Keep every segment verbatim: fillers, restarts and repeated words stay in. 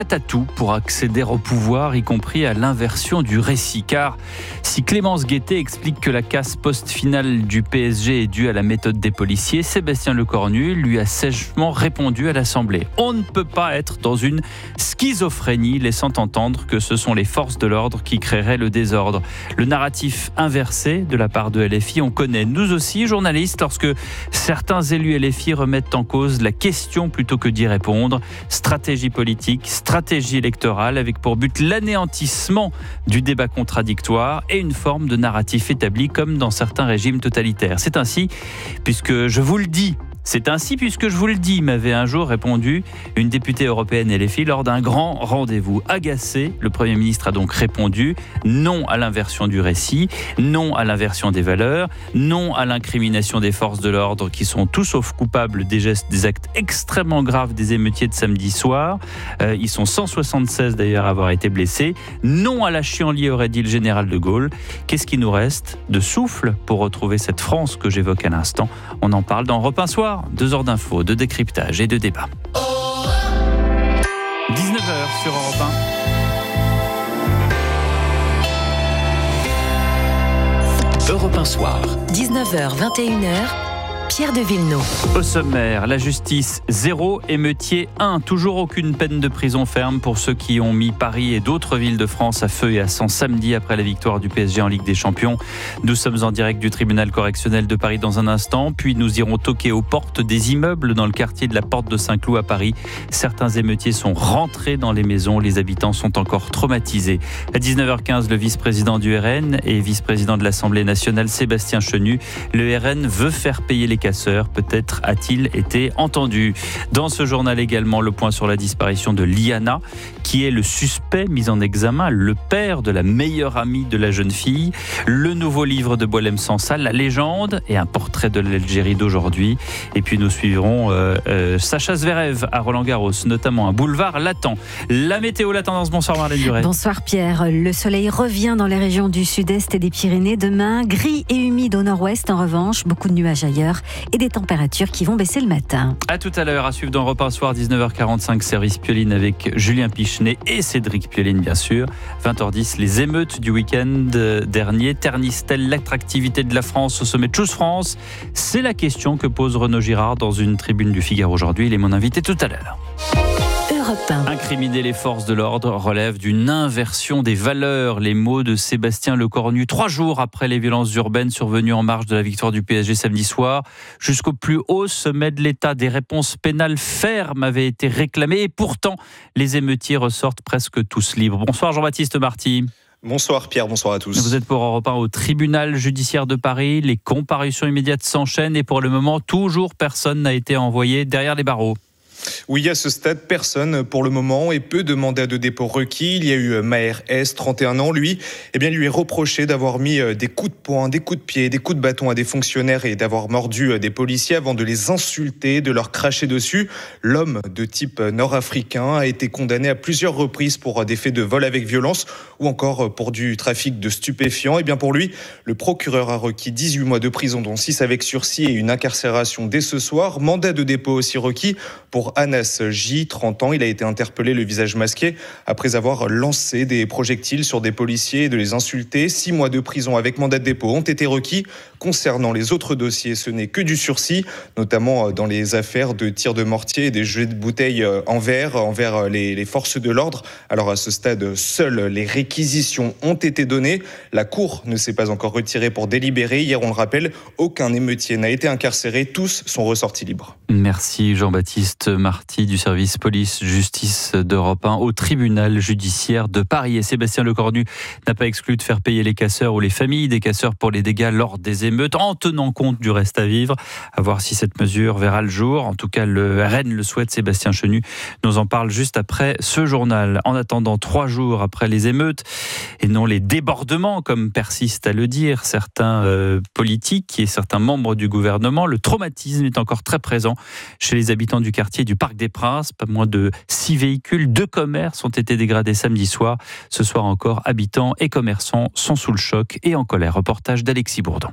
à tout pour accéder au pouvoir, y compris à l'inversion du récit. Car si Clémence Guettet explique que la casse post-finale du P S G est due à la méthode des policiers, Sébastien Lecornu lui a sèchement répondu à l'Assemblée. On ne peut pas être dans une schizophrénie, laissant entendre que ce sont les forces de l'ordre qui créeraient le désordre. Le narratif inversé de la part de L F I, on connaît, nous aussi, journalistes, lorsque certains élus L F I remettent en cause la question plutôt que d'y répondre. Stratégie politique, stratégie électorale avec pour but l'anéantissement du débat contradictoire et une forme de narratif établi comme dans certains régimes totalitaires. C'est ainsi, puisque je vous le dis, C'est ainsi puisque je vous le dis, m'avait un jour répondu une députée européenne L F I lors d'un grand rendez-vous. Agacé, le Premier ministre a donc répondu non à l'inversion du récit, non à l'inversion des valeurs, non à l'incrimination des forces de l'ordre qui sont tout sauf coupables des gestes, des actes extrêmement graves des émeutiers de samedi soir. Euh, ils sont cent soixante-seize d'ailleurs à avoir été blessés. Non à la chienlit, aurait dit le général de Gaulle. Qu'est-ce qui nous reste de souffle pour retrouver cette France que j'évoque à l'instant? On en parle dans Europe un Soir. Deux heures d'infos, de décryptage et de débat. dix-neuf heures sur Europe un. Europe un Soir. dix-neuf heures vingt et une heures. Pierre de Villeneuve. Au sommaire, la justice zéro, émeutier un. Toujours aucune peine de prison ferme pour ceux qui ont mis Paris et d'autres villes de France à feu et à sang samedi après la victoire du P S G en Ligue des Champions. Nous sommes en direct du tribunal correctionnel de Paris dans un instant, puis nous irons toquer aux portes des immeubles dans le quartier de la Porte de Saint-Cloud à Paris. Certains émeutiers sont rentrés dans les maisons, les habitants sont encore traumatisés. À dix-neuf heures quinze, le vice-président du R N et vice-président de l'Assemblée nationale, Sébastien Chenu. Le R N veut faire payer les casseurs, peut-être a-t-il été entendu. Dans ce journal également, le point sur la disparition de Liana, qui est le suspect mis en examen, le père de la meilleure amie de la jeune fille. Le nouveau livre de Boualem Sansal, La légende, et un portrait de l'Algérie d'aujourd'hui. Et puis nous suivrons euh, euh, Sacha Zverev à Roland-Garros, notamment un boulevard latent. La météo, la tendance, bonsoir Marlène Duret. Bonsoir Pierre, le soleil revient dans les régions du sud-est et des Pyrénées demain, gris et humide au nord-ouest en revanche, beaucoup de nuages ailleurs et des températures qui vont baisser le matin. A tout à l'heure, à suivre dans Europe un Soir, dix-neuf heures quarante-cinq, service Pioline avec Julien Pichenet et Cédric Pioline bien sûr. vingt heures dix, les émeutes du week-end dernier ternissent-elles l'attractivité de la France au sommet de Choose France? C'est la question que pose Renaud Girard dans une tribune du Figaro aujourd'hui. Il est mon invité tout à l'heure. Incriminer les forces de l'ordre relève d'une inversion des valeurs. Les mots de Sébastien Lecornu, trois jours après les violences urbaines survenues en marge de la victoire du P S G samedi soir. Jusqu'au plus haut sommet de l'État, des réponses pénales fermes avaient été réclamées et pourtant, les émeutiers ressortent presque tous libres. Bonsoir Jean-Baptiste Marty. Bonsoir Pierre, bonsoir à tous. Vous êtes pour Europe un au tribunal judiciaire de Paris. Les comparutions immédiates s'enchaînent et pour le moment, toujours personne n'a été envoyé derrière les barreaux. Oui, à ce stade, personne pour le moment et peu de mandats de dépôt requis. Il y a eu Maher S, trente et un ans, lui, eh bien, lui est reproché d'avoir mis des coups de poing, des coups de pied, des coups de bâton à des fonctionnaires et d'avoir mordu des policiers avant de les insulter, de leur cracher dessus. L'homme de type nord-africain a été condamné à plusieurs reprises pour des faits de vol avec violence ou encore pour du trafic de stupéfiants. Eh bien, pour lui, le procureur a requis dix-huit mois de prison, dont six avec sursis et une incarcération dès ce soir. Mandat de dépôt aussi requis pour Anas J, trente ans. Il a été interpellé le visage masqué après avoir lancé des projectiles sur des policiers et de les insulter. Six mois de prison avec mandat de dépôt ont été requis. Concernant les autres dossiers, ce n'est que du sursis, notamment dans les affaires de tirs de mortier et des jets de bouteilles en verre envers les, les forces de l'ordre. Alors à ce stade, seules les réquisitions ont été données. La Cour ne s'est pas encore retirée pour délibérer. Hier, on le rappelle, aucun émeutier n'a été incarcéré. Tous sont ressortis libres. Merci Jean-Baptiste Marty du service police-justice d'Europe un au tribunal judiciaire de Paris. Et Sébastien Lecornu n'a pas exclu de faire payer les casseurs ou les familles des casseurs pour les dégâts lors des émeutes, en tenant compte du reste à vivre. À voir si cette mesure verra le jour. En tout cas, le R N le souhaite. Sébastien Chenu nous en parle juste après ce journal. En attendant, trois jours après les émeutes, et non les débordements, comme persistent à le dire certains euh, politiques et certains membres du gouvernement, le traumatisme est encore très présent chez les habitants du quartier du Parc des Princes. Pas moins de six véhicules, deux commerces ont été dégradés samedi soir. Ce soir encore, habitants et commerçants sont sous le choc et en colère. Reportage d'Alexis Bourdon.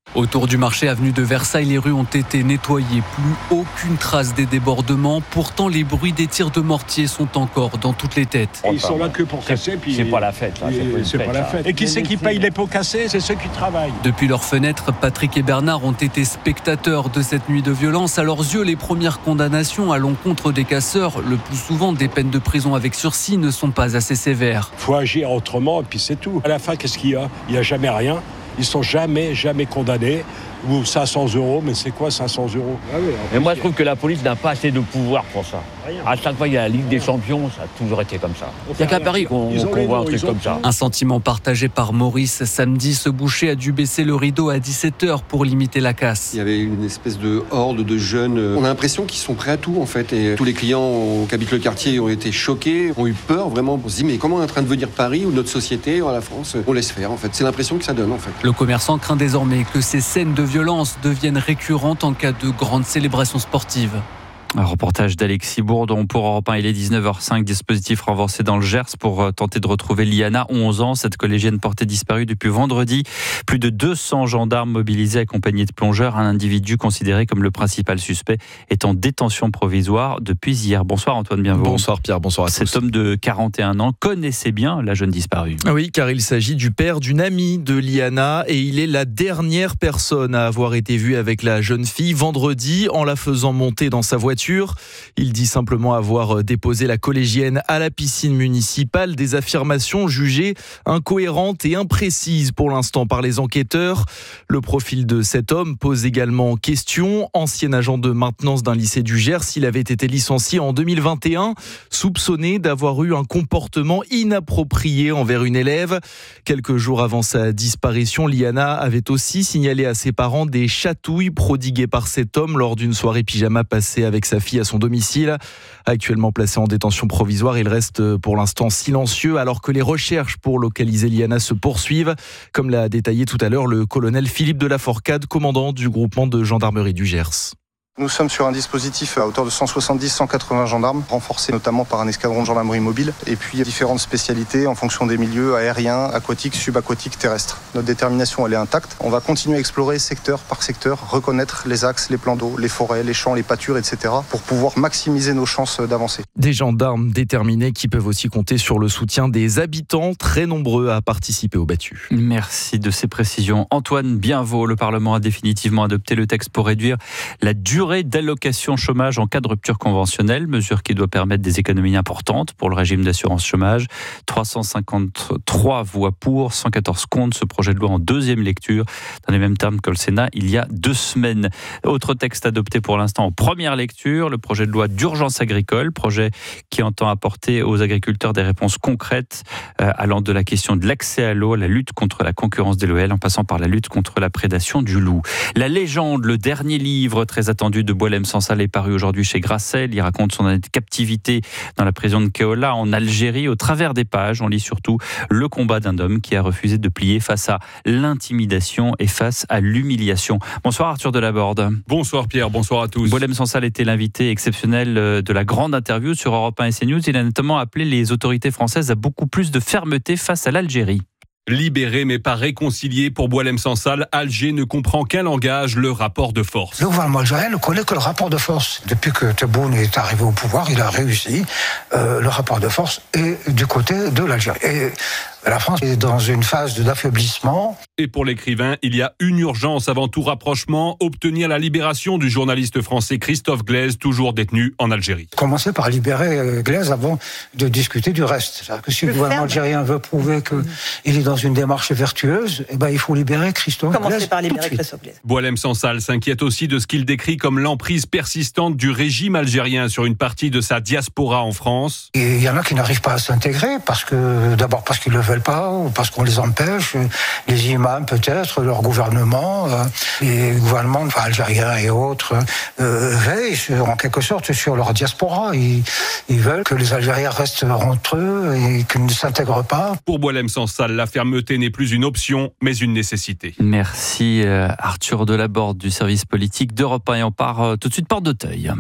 Autour du marché avenue de Versailles, les rues ont été nettoyées. Plus aucune trace des débordements. Pourtant, les bruits des tirs de mortier sont encore dans toutes les têtes. Ils sont là que pour casser. Puis c'est pas la fête. Là. C'est, pas, c'est fête, pas la fête. Et qui c'est qui paye les pots cassés? C'est ceux qui travaillent. Depuis leurs fenêtres, Patrick et Bernard ont été spectateurs de cette nuit de violence. À leurs yeux, les premières condamnations à l'encontre des casseurs, le plus souvent des peines de prison avec sursis, ne sont pas assez sévères. Il faut agir autrement et puis c'est tout. À la fin, qu'est-ce qu'il y a? Il n'y a jamais rien. Ils sont jamais, jamais condamnés. Ou cinq cents euros, mais c'est quoi cinq cents euros? Ah oui, et moi, je trouve que la police n'a pas assez de pouvoir pour ça. Rien. À chaque fois, il y a la Ligue des Champions, ça a toujours été comme ça. Il n'y a qu'à Paris qu'on, qu'on voit un truc comme ça. Un sentiment partagé par Maurice. Samedi, ce boucher a dû baisser le rideau à dix-sept heures pour limiter la casse. Il y avait une espèce de horde de jeunes. On a l'impression qu'ils sont prêts à tout, en fait. Et tous les clients qui habitent le quartier ont été choqués, ont eu peur, vraiment. On se dit, mais comment on est en train de devenir Paris ou notre société, ou la France? On laisse faire, en fait. C'est l'impression que ça donne, en fait. Le commerçant craint désormais que ces scènes de violence deviennent récurrentes en cas de grandes célébrations sportives. Un reportage d'Alexis Bourdon pour Europe un. Il est dix-neuf heures cinq. Dispositif renforcé dans le Gers pour tenter de retrouver Liana, onze ans. Cette collégienne portée disparue depuis vendredi. Plus de deux cents gendarmes mobilisés accompagnés de plongeurs. Un individu considéré comme le principal suspect est en détention provisoire depuis hier. Bonsoir Antoine Bienvaux. Bonsoir Pierre, bonsoir à tous. Cet homme de quarante et un ans connaissait bien la jeune disparue. Oui, car il s'agit du père d'une amie de Liana et il est la dernière personne à avoir été vue avec la jeune fille vendredi en la faisant monter dans sa voiture. Il dit simplement avoir déposé la collégienne à la piscine municipale. Des affirmations jugées incohérentes et imprécises pour l'instant par les enquêteurs. Le profil de cet homme pose également question. Ancien agent de maintenance d'un lycée du Gers, il avait été licencié en deux mille vingt et un, soupçonné d'avoir eu un comportement inapproprié envers une élève. Quelques jours avant sa disparition, Liana avait aussi signalé à ses parents des chatouilles prodiguées par cet homme lors d'une soirée pyjama passée avec sa fille à son domicile. Actuellement placé en détention provisoire, il reste pour l'instant silencieux alors que les recherches pour localiser Liana se poursuivent, comme l'a détaillé tout à l'heure le colonel Philippe de la Forcade, commandant du groupement de gendarmerie du Gers. Nous sommes sur un dispositif à hauteur de cent soixante-dix à cent quatre-vingts gendarmes, renforcé notamment par un escadron de gendarmerie mobile, et puis différentes spécialités en fonction des milieux aériens, aquatiques, subaquatiques, terrestres. Notre détermination, elle est intacte. On va continuer à explorer secteur par secteur, reconnaître les axes, les plans d'eau, les forêts, les champs, les pâtures, et cetera, pour pouvoir maximiser nos chances d'avancer. Des gendarmes déterminés qui peuvent aussi compter sur le soutien des habitants, très nombreux à participer au battu. Merci de ces précisions. Antoine Bienvaux, le Parlement a définitivement adopté le texte pour réduire la durée d'allocation chômage en cas de rupture conventionnelle, mesure qui doit permettre des économies importantes pour le régime d'assurance chômage. trois cent cinquante-trois voix pour, cent quatorze contre. Ce projet de loi en deuxième lecture, dans les mêmes termes que le Sénat il y a deux semaines. Autre texte adopté pour l'instant en première lecture, le projet de loi d'urgence agricole, projet qui entend apporter aux agriculteurs des réponses concrètes euh, allant de la question de l'accès à l'eau, la lutte contre la concurrence déloyale, en passant par la lutte contre la prédation du loup. La légende, le dernier livre très attendu de Boualem Sansal est paru aujourd'hui chez Grasset. Il raconte son année de captivité dans la prison de Keola en Algérie. Au travers des pages, on lit surtout le combat d'un homme qui a refusé de plier face à l'intimidation et face à l'humiliation. Bonsoir Arthur Delaborde. Bonsoir Pierre, bonsoir à tous. Boualem Sansal était l'invité exceptionnel de la grande interview sur Europe un et CNews. Il a notamment appelé les autorités françaises à beaucoup plus de fermeté face à l'Algérie. Libéré mais pas réconcilié pour Boualem Sansal, Alger ne comprend qu'un langage, le rapport de force. Le gouvernement algérien ne connaît que le rapport de force. Depuis que Tebboune est arrivé au pouvoir, il a réussi. Euh, le rapport de force est du côté de l'Algérie. Et la France est dans une phase d'affaiblissement. Et pour l'écrivain, il y a une urgence avant tout rapprochement, obtenir la libération du journaliste français Christophe Glaise, toujours détenu en Algérie. Commencer par libérer Glaise avant de discuter du reste. C'est-à-dire que si le gouvernement algérien veut prouver qu'il est dans une démarche vertueuse, eh ben, il faut libérer Christophe Glaise. Commencer par libérer Christophe Glaise. Boualem Sansal s'inquiète aussi de ce qu'il décrit comme l'emprise persistante du régime algérien sur une partie de sa diaspora en France. Et il y en a qui n'arrivent pas à s'intégrer, parce que, d'abord parce qu'ils le veulent pas, ou parce qu'on les empêche, les imams peut-être, leur gouvernement, euh, les gouvernements enfin, algériens et autres euh, veillent sur, en quelque sorte sur leur diaspora. Ils, ils veulent que les Algériens restent entre eux et qu'ils ne s'intègrent pas. Pour Boualem Sansal, la fermeté n'est plus une option, mais une nécessité. Merci euh, Arthur Delaborde du service politique d'Europe un. Et on part euh, tout de suite porte d'Auteuil.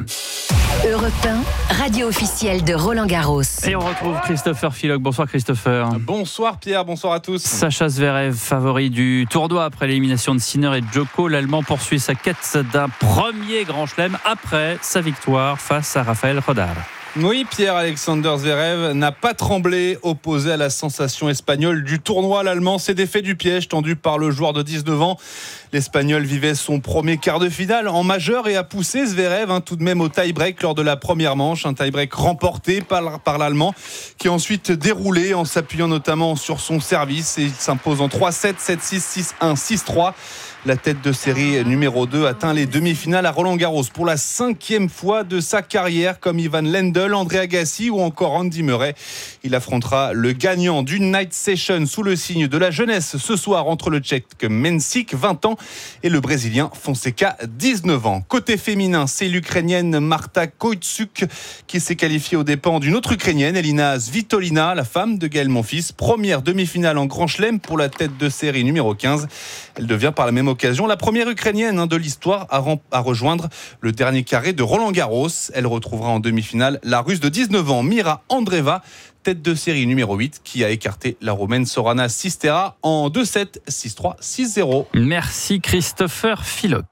Europe un, radio officielle de Roland Garros. Et on retrouve Christopher Philoque. Bonsoir Christopher. Bonsoir. Bonsoir Pierre, bonsoir à tous. Sacha Zverev, favori du tournoi après l'élimination de Sinner et Djoko. L'Allemand poursuit sa quête d'un premier grand chelem après sa victoire face à Rafael Nadal. Oui, Pierre-Alexander Zverev n'a pas tremblé, opposé à la sensation espagnole du tournoi. L'Allemand s'est défait du piège tendu par le joueur de dix-neuf ans. L'Espagnol vivait son premier quart de finale en majeur et a poussé Zverev hein, tout de même au tie-break lors de la première manche. Un tie-break remporté par, par l'Allemand qui a ensuite déroulé en s'appuyant notamment sur son service. Et il s'impose en trois sept, sept six, six un, six trois. La tête de série numéro deux atteint les demi-finales à Roland-Garros pour la cinquième fois de sa carrière, comme Ivan Lendl, André Agassi ou encore Andy Murray. Il affrontera le gagnant d'une night session sous le signe de la jeunesse ce soir entre le Tchèque Mensik, vingt ans, et le Brésilien Fonseca, dix-neuf ans. Côté féminin, c'est l'Ukrainienne Marta Koitsuk qui s'est qualifiée aux dépens d'une autre Ukrainienne, Elina Svitolina, la femme de Gaël Monfils. Première demi-finale en Grand Chelem pour la tête de série numéro quinze. Elle devient par la même occasion la première Ukrainienne de l'histoire à, rem- à rejoindre le dernier carré de Roland-Garros. Elle retrouvera en demi-finale la Russe de dix-neuf ans, Mira Andreeva, tête de série numéro huit, qui a écarté la Roumaine Sorana Sistera en deux sept, six trois, six zéro. Merci Christopher Filoc.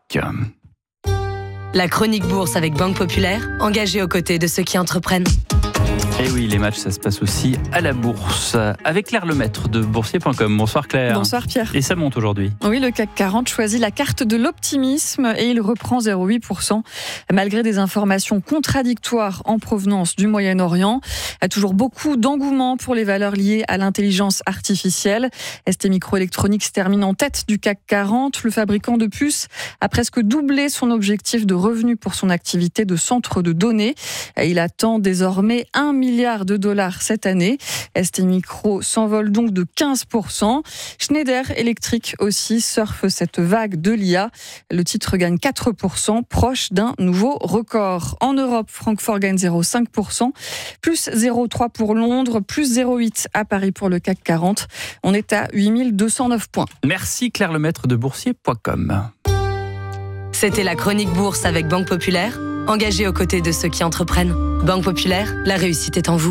La chronique bourse avec Banque Populaire, engagée aux côtés de ceux qui entreprennent. Et oui, les matchs, ça se passe aussi à la bourse. Avec Claire Lemaître de boursier point com. Bonsoir Claire. Bonsoir Pierre. Et ça monte aujourd'hui. Oui, le C A C quarante choisit la carte de l'optimisme et il reprend zéro virgule huit pour cent malgré des informations contradictoires en provenance du Moyen-Orient. Il y a toujours beaucoup d'engouement pour les valeurs liées à l'intelligence artificielle. S T Microelectronics termine en tête du C A C quarante. Le fabricant de puces a presque doublé son objectif de revenus pour son activité de centre de données. Il attend désormais un milliard de dollars cette année. S T Micro s'envole donc de quinze pour cent. Schneider Electric aussi surfe cette vague de l'I A. Le titre gagne quatre pour cent, proche d'un nouveau record. En Europe, Francfort gagne zéro virgule cinq pour cent, plus zéro virgule trois pour cent pour Londres, plus zéro virgule huit à Paris pour le C A C quarante. On est à huit mille deux cent neuf points. Merci Claire Lemaître de boursier point com. C'était la chronique bourse avec Banque Populaire, engagée aux côtés de ceux qui entreprennent. Banque Populaire, la réussite est en vous.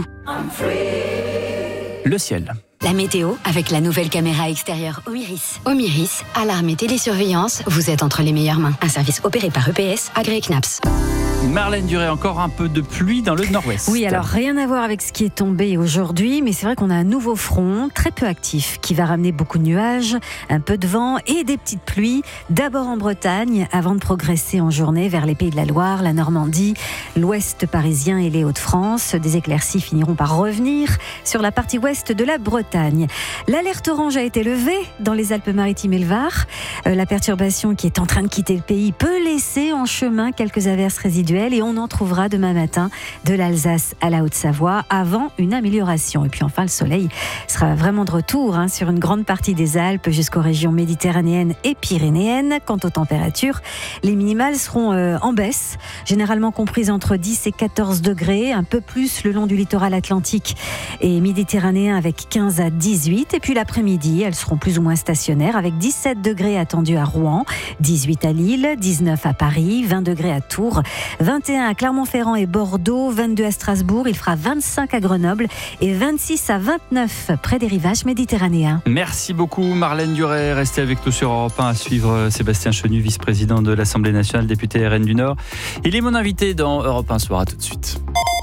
Le ciel. La météo avec la nouvelle caméra extérieure Omiris. Omiris, alarme et télésurveillance, vous êtes entre les meilleures mains. Un service opéré par E P S, agréé C N A P S. Marlène Duré, encore un peu de pluie dans le nord-ouest. Oui, alors rien à voir avec ce qui est tombé aujourd'hui, mais c'est vrai qu'on a un nouveau front très peu actif qui va ramener beaucoup de nuages, un peu de vent et des petites pluies. D'abord en Bretagne, avant de progresser en journée vers les Pays de la Loire, la Normandie, l'ouest parisien et les Hauts-de-France. Des éclaircies finiront par revenir sur la partie ouest de la Bretagne. L'alerte orange a été levée dans les Alpes-Maritimes et le Var. Euh, la perturbation qui est en train de quitter le pays peut laisser en chemin quelques averses résiduelles. Et on en trouvera demain matin de l'Alsace à la Haute-Savoie avant une amélioration. Et puis enfin, le soleil sera vraiment de retour hein, sur une grande partie des Alpes jusqu'aux régions méditerranéennes et pyrénéennes. Quant aux températures, les minimales seront euh, en baisse, généralement comprises entre dix et quatorze degrés, un peu plus le long du littoral atlantique et méditerranéen avec quinze à dix-huit. Et puis l'après-midi, elles seront plus ou moins stationnaires avec dix-sept degrés attendus à Rouen, dix-huit à Lille, dix-neuf à Paris, vingt degrés à Tours, vingt et un à Clermont-Ferrand et Bordeaux, vingt-deux à Strasbourg, il fera vingt-cinq à Grenoble et vingt-six à vingt-neuf près des rivages méditerranéens. Merci beaucoup Marlène Duré. Restez avec nous sur Europe un à suivre Sébastien Chenu, vice-président de l'Assemblée nationale, député R N du Nord. Il est mon invité dans Europe un Soir. À tout de suite.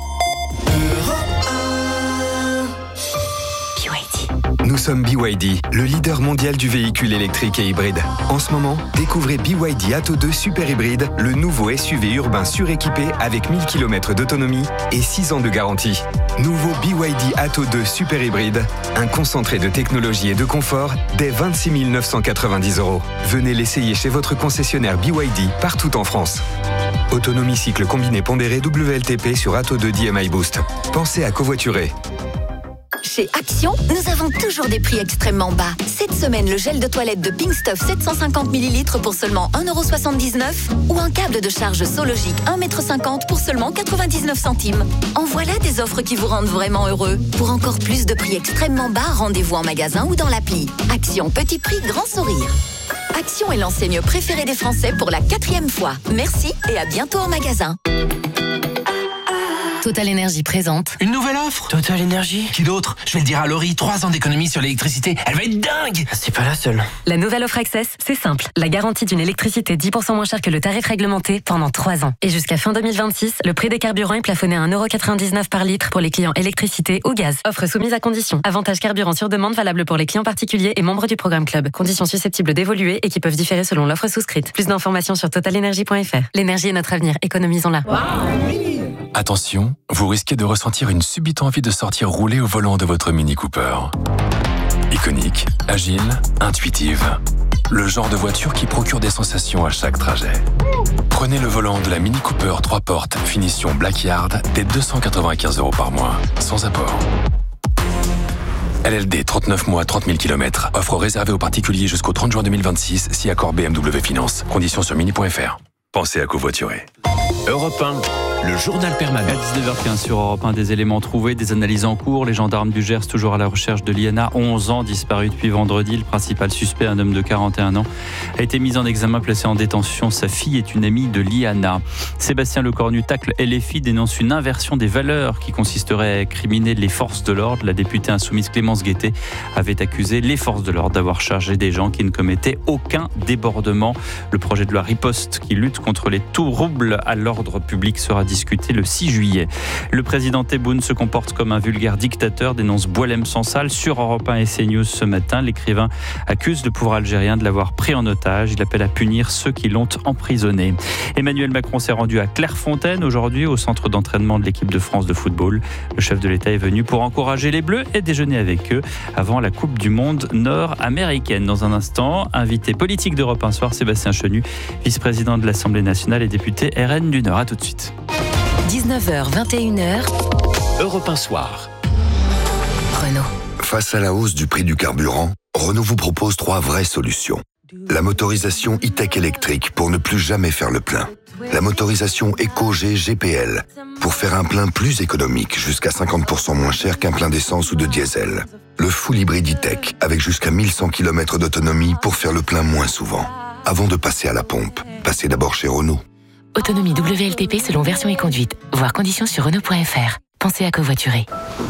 Nous sommes B Y D, le leader mondial du véhicule électrique et hybride. En ce moment, découvrez B Y D Atto deux Super Hybride, le nouveau S U V urbain suréquipé avec mille kilomètres d'autonomie et six ans de garantie. Nouveau B Y D Atto deux Super Hybride, un concentré de technologie et de confort dès vingt-six mille neuf cent quatre-vingt-dix euros. Venez l'essayer chez votre concessionnaire B Y D partout en France. Autonomie cycle combiné pondéré W L T P sur Atto deux D M I Boost. Pensez à covoiturer. Chez Action, nous avons toujours des prix extrêmement bas. Cette semaine, le gel de toilette de Pink Stuff sept cent cinquante millilitres pour seulement un euro soixante-dix-neuf ou un câble de charge Sologic un mètre cinquante pour seulement quatre-vingt-dix-neuf centimes. En voilà des offres qui vous rendent vraiment heureux. Pour encore plus de prix extrêmement bas, rendez-vous en magasin ou dans l'appli. Action, petit prix, grand sourire. Action est l'enseigne préférée des Français pour la quatrième fois. Merci et à bientôt en magasin. Total Énergie présente. Une nouvelle offre Total Énergie. Qui d'autre? Je vais le dire à Laurie, trois ans d'économie sur l'électricité. Elle va être dingue. C'est pas la seule. La nouvelle offre Access, c'est simple. La garantie d'une électricité dix pour cent moins chère que le tarif réglementé pendant trois ans. Et jusqu'à fin deux mille vingt-six, le prix des carburants est plafonné à un euro quatre-vingt-dix-neuf par litre pour les clients électricité ou gaz. Offre soumise à conditions. Avantage carburant sur demande valable pour les clients particuliers et membres du programme Club. Conditions susceptibles d'évoluer et qui peuvent différer selon l'offre souscrite. Plus d'informations sur total énergie point f r. L'énergie est notre avenir. Économisons-la. Attention, vous risquez de ressentir une subite envie de sortir rouler au volant de votre Mini Cooper. Iconique, agile, intuitive. Le genre de voiture qui procure des sensations à chaque trajet. Prenez le volant de la Mini Cooper trois portes, finition Blackyard, dès deux cent quatre-vingt-quinze euros par mois, sans apport. L L D, trente-neuf mois, trente mille kilomètres. Offre réservée aux particuliers jusqu'au trente juin deux mille vingt-six, si accord B M W Finance. Conditions sur mini point f r. Pensez à covoiturer. Europe un, le journal permanent. À dix-neuf heures quinze sur Europe un, des éléments trouvés, des analyses en cours. Les gendarmes du Gers toujours à la recherche de l'I A N A, onze ans, disparu depuis vendredi. Le principal suspect, un homme de quarante et un ans, a été mis en examen, placé en détention. Sa fille est une amie de l'I A N A. Sébastien Lecornu tacle L F I, dénonce une inversion des valeurs qui consisterait à incriminer les forces de l'ordre. La députée insoumise Clémence Guettet avait accusé les forces de l'ordre d'avoir chargé des gens qui ne commettaient aucun débordement. Le projet de loi Riposte qui lutte contre les troubles à l'ordre public sera discuté le six juillet. Le président Tebboune se comporte comme un vulgaire dictateur, dénonce Boualem Sansal sur Europe un et CNews ce matin. L'écrivain accuse le pouvoir algérien de l'avoir pris en otage. Il appelle à punir ceux qui l'ont emprisonné. Emmanuel Macron s'est rendu à Clairefontaine aujourd'hui, au centre d'entraînement de l'équipe de France de football. Le chef de l'État est venu pour encourager les Bleus et déjeuner avec eux avant la Coupe du Monde nord-américaine. Dans un instant, invité politique d'Europe un Soir, Sébastien Chenu, vice-président de l'Assemblée nationale et député R N du Nord. À tout de suite. dix-neuf heures, vingt et une heures. Europe un Soir. Renault. Face à la hausse du prix du carburant, Renault vous propose trois vraies solutions. La motorisation e-tech électrique pour ne plus jamais faire le plein. La motorisation EcoG G P L pour faire un plein plus économique, jusqu'à cinquante pour cent moins cher qu'un plein d'essence ou de diesel. Le full hybride e-tech avec jusqu'à mille cent kilomètres d'autonomie pour faire le plein moins souvent. Avant de passer à la pompe, passez d'abord chez Renault. Autonomie W L T P selon version et conduite. Voir conditions sur Renault point f r. Pensez à covoiturer.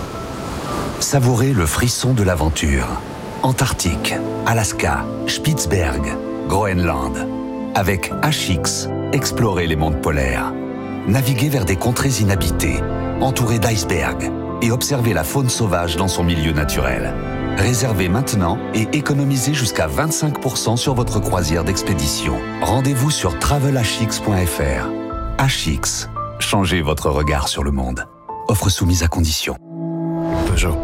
Savourez le frisson de l'aventure. Antarctique, Alaska, Spitzberg, Groenland. Avec H X, explorez les mondes polaires. Naviguez vers des contrées inhabitées, entourées d'icebergs, et observez la faune sauvage dans son milieu naturel. Réservez maintenant et économisez jusqu'à vingt-cinq pour cent sur votre croisière d'expédition. Rendez-vous sur travel h x point f r. H X, changez votre regard sur le monde. Offre soumise à condition. Peugeot.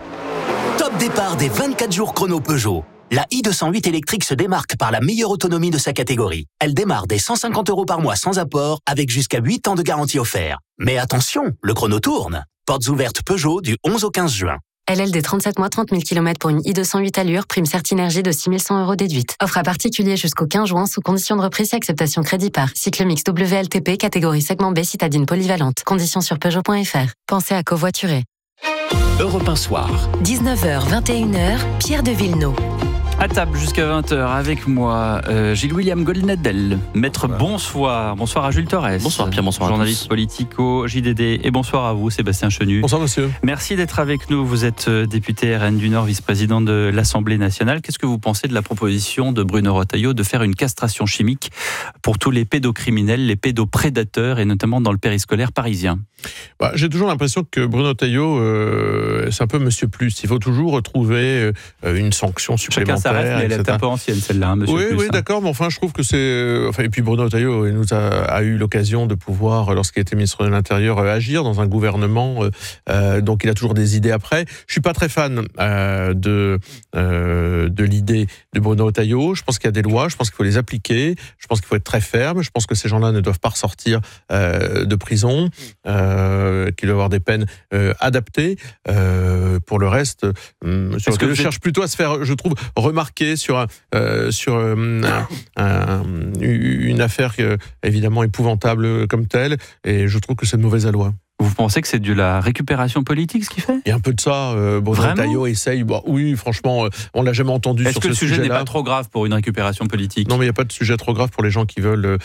Top départ des vingt-quatre jours chrono Peugeot. La i deux cent huit électrique se démarque par la meilleure autonomie de sa catégorie. Elle démarre dès cent cinquante euros par mois sans apport, avec jusqu'à huit ans de garantie offert. Mais attention, le chrono tourne. Portes ouvertes Peugeot du onze au quinze juin. L L D trente-sept mois, trente mille kilomètres pour une i deux cent huit allure, prime Certinergie de six mille cent euros déduite. Offre à particulier jusqu'au quinze juin sous condition de reprise et acceptation crédit par. Cycle mix W L T P, catégorie segment B, citadine polyvalente. Conditions sur Peugeot point f r. Pensez à covoiturer. Europe un Soir. dix-neuf heures, vingt et une heures, Pierre de Villeneuve. À table jusqu'à vingt heures avec moi, euh, Gilles-William Goldnadel. Maître, bonsoir. Bonsoir à Jules Torres. Bonsoir Pierre, bonsoir à tous. Journaliste politique au J D D. Et bonsoir à vous, Sébastien Chenu. Bonsoir monsieur. Merci d'être avec nous. Vous êtes député R N du Nord, vice-président de l'Assemblée nationale. Qu'est-ce que vous pensez de la proposition de Bruno Retailleau de faire une castration chimique pour tous les pédocriminels, les pédoprédateurs, et notamment dans le périscolaire parisien? Bah, j'ai toujours l'impression que Bruno Retailleau, euh, c'est un peu Monsieur Plus. Il faut toujours trouver euh, une sanction supplémentaire. Chacun s'arrête, mais elle est un peu ancienne celle-là, hein, Monsieur oui, Plus. Oui, hein. d'accord, mais enfin, je trouve que c'est... Enfin, et puis Bruno Retailleau il nous a, a eu l'occasion de pouvoir, lorsqu'il était ministre de l'Intérieur, agir dans un gouvernement. Euh, donc, il a toujours des idées après. Je suis pas très fan euh, de, euh, de l'idée de Bruno Retailleau. Je pense qu'il y a des lois, je pense qu'il faut les appliquer, je pense qu'il faut être très ferme, je pense que ces gens-là ne doivent pas ressortir euh, de prison. Euh, Euh, qu'il doit avoir des peines euh, adaptées. Euh, pour le reste, euh, sur que je cherche êtes... plutôt à se faire, je trouve, remarquer sur, un, euh, sur euh, un, un, une affaire euh, évidemment épouvantable comme telle, et je trouve que c'est de mauvaise loi. Vous pensez que c'est de la récupération politique ce qu'il fait ? Il y a un peu de ça. Euh, Bruno Retailleau essaye. Bon, oui, franchement, euh, on l'a jamais entendu Est-ce sur que ce le sujet sujet-là. n'est pas trop grave pour une récupération politique ? Non, mais il n'y a pas de sujet trop grave pour les gens qui veulent,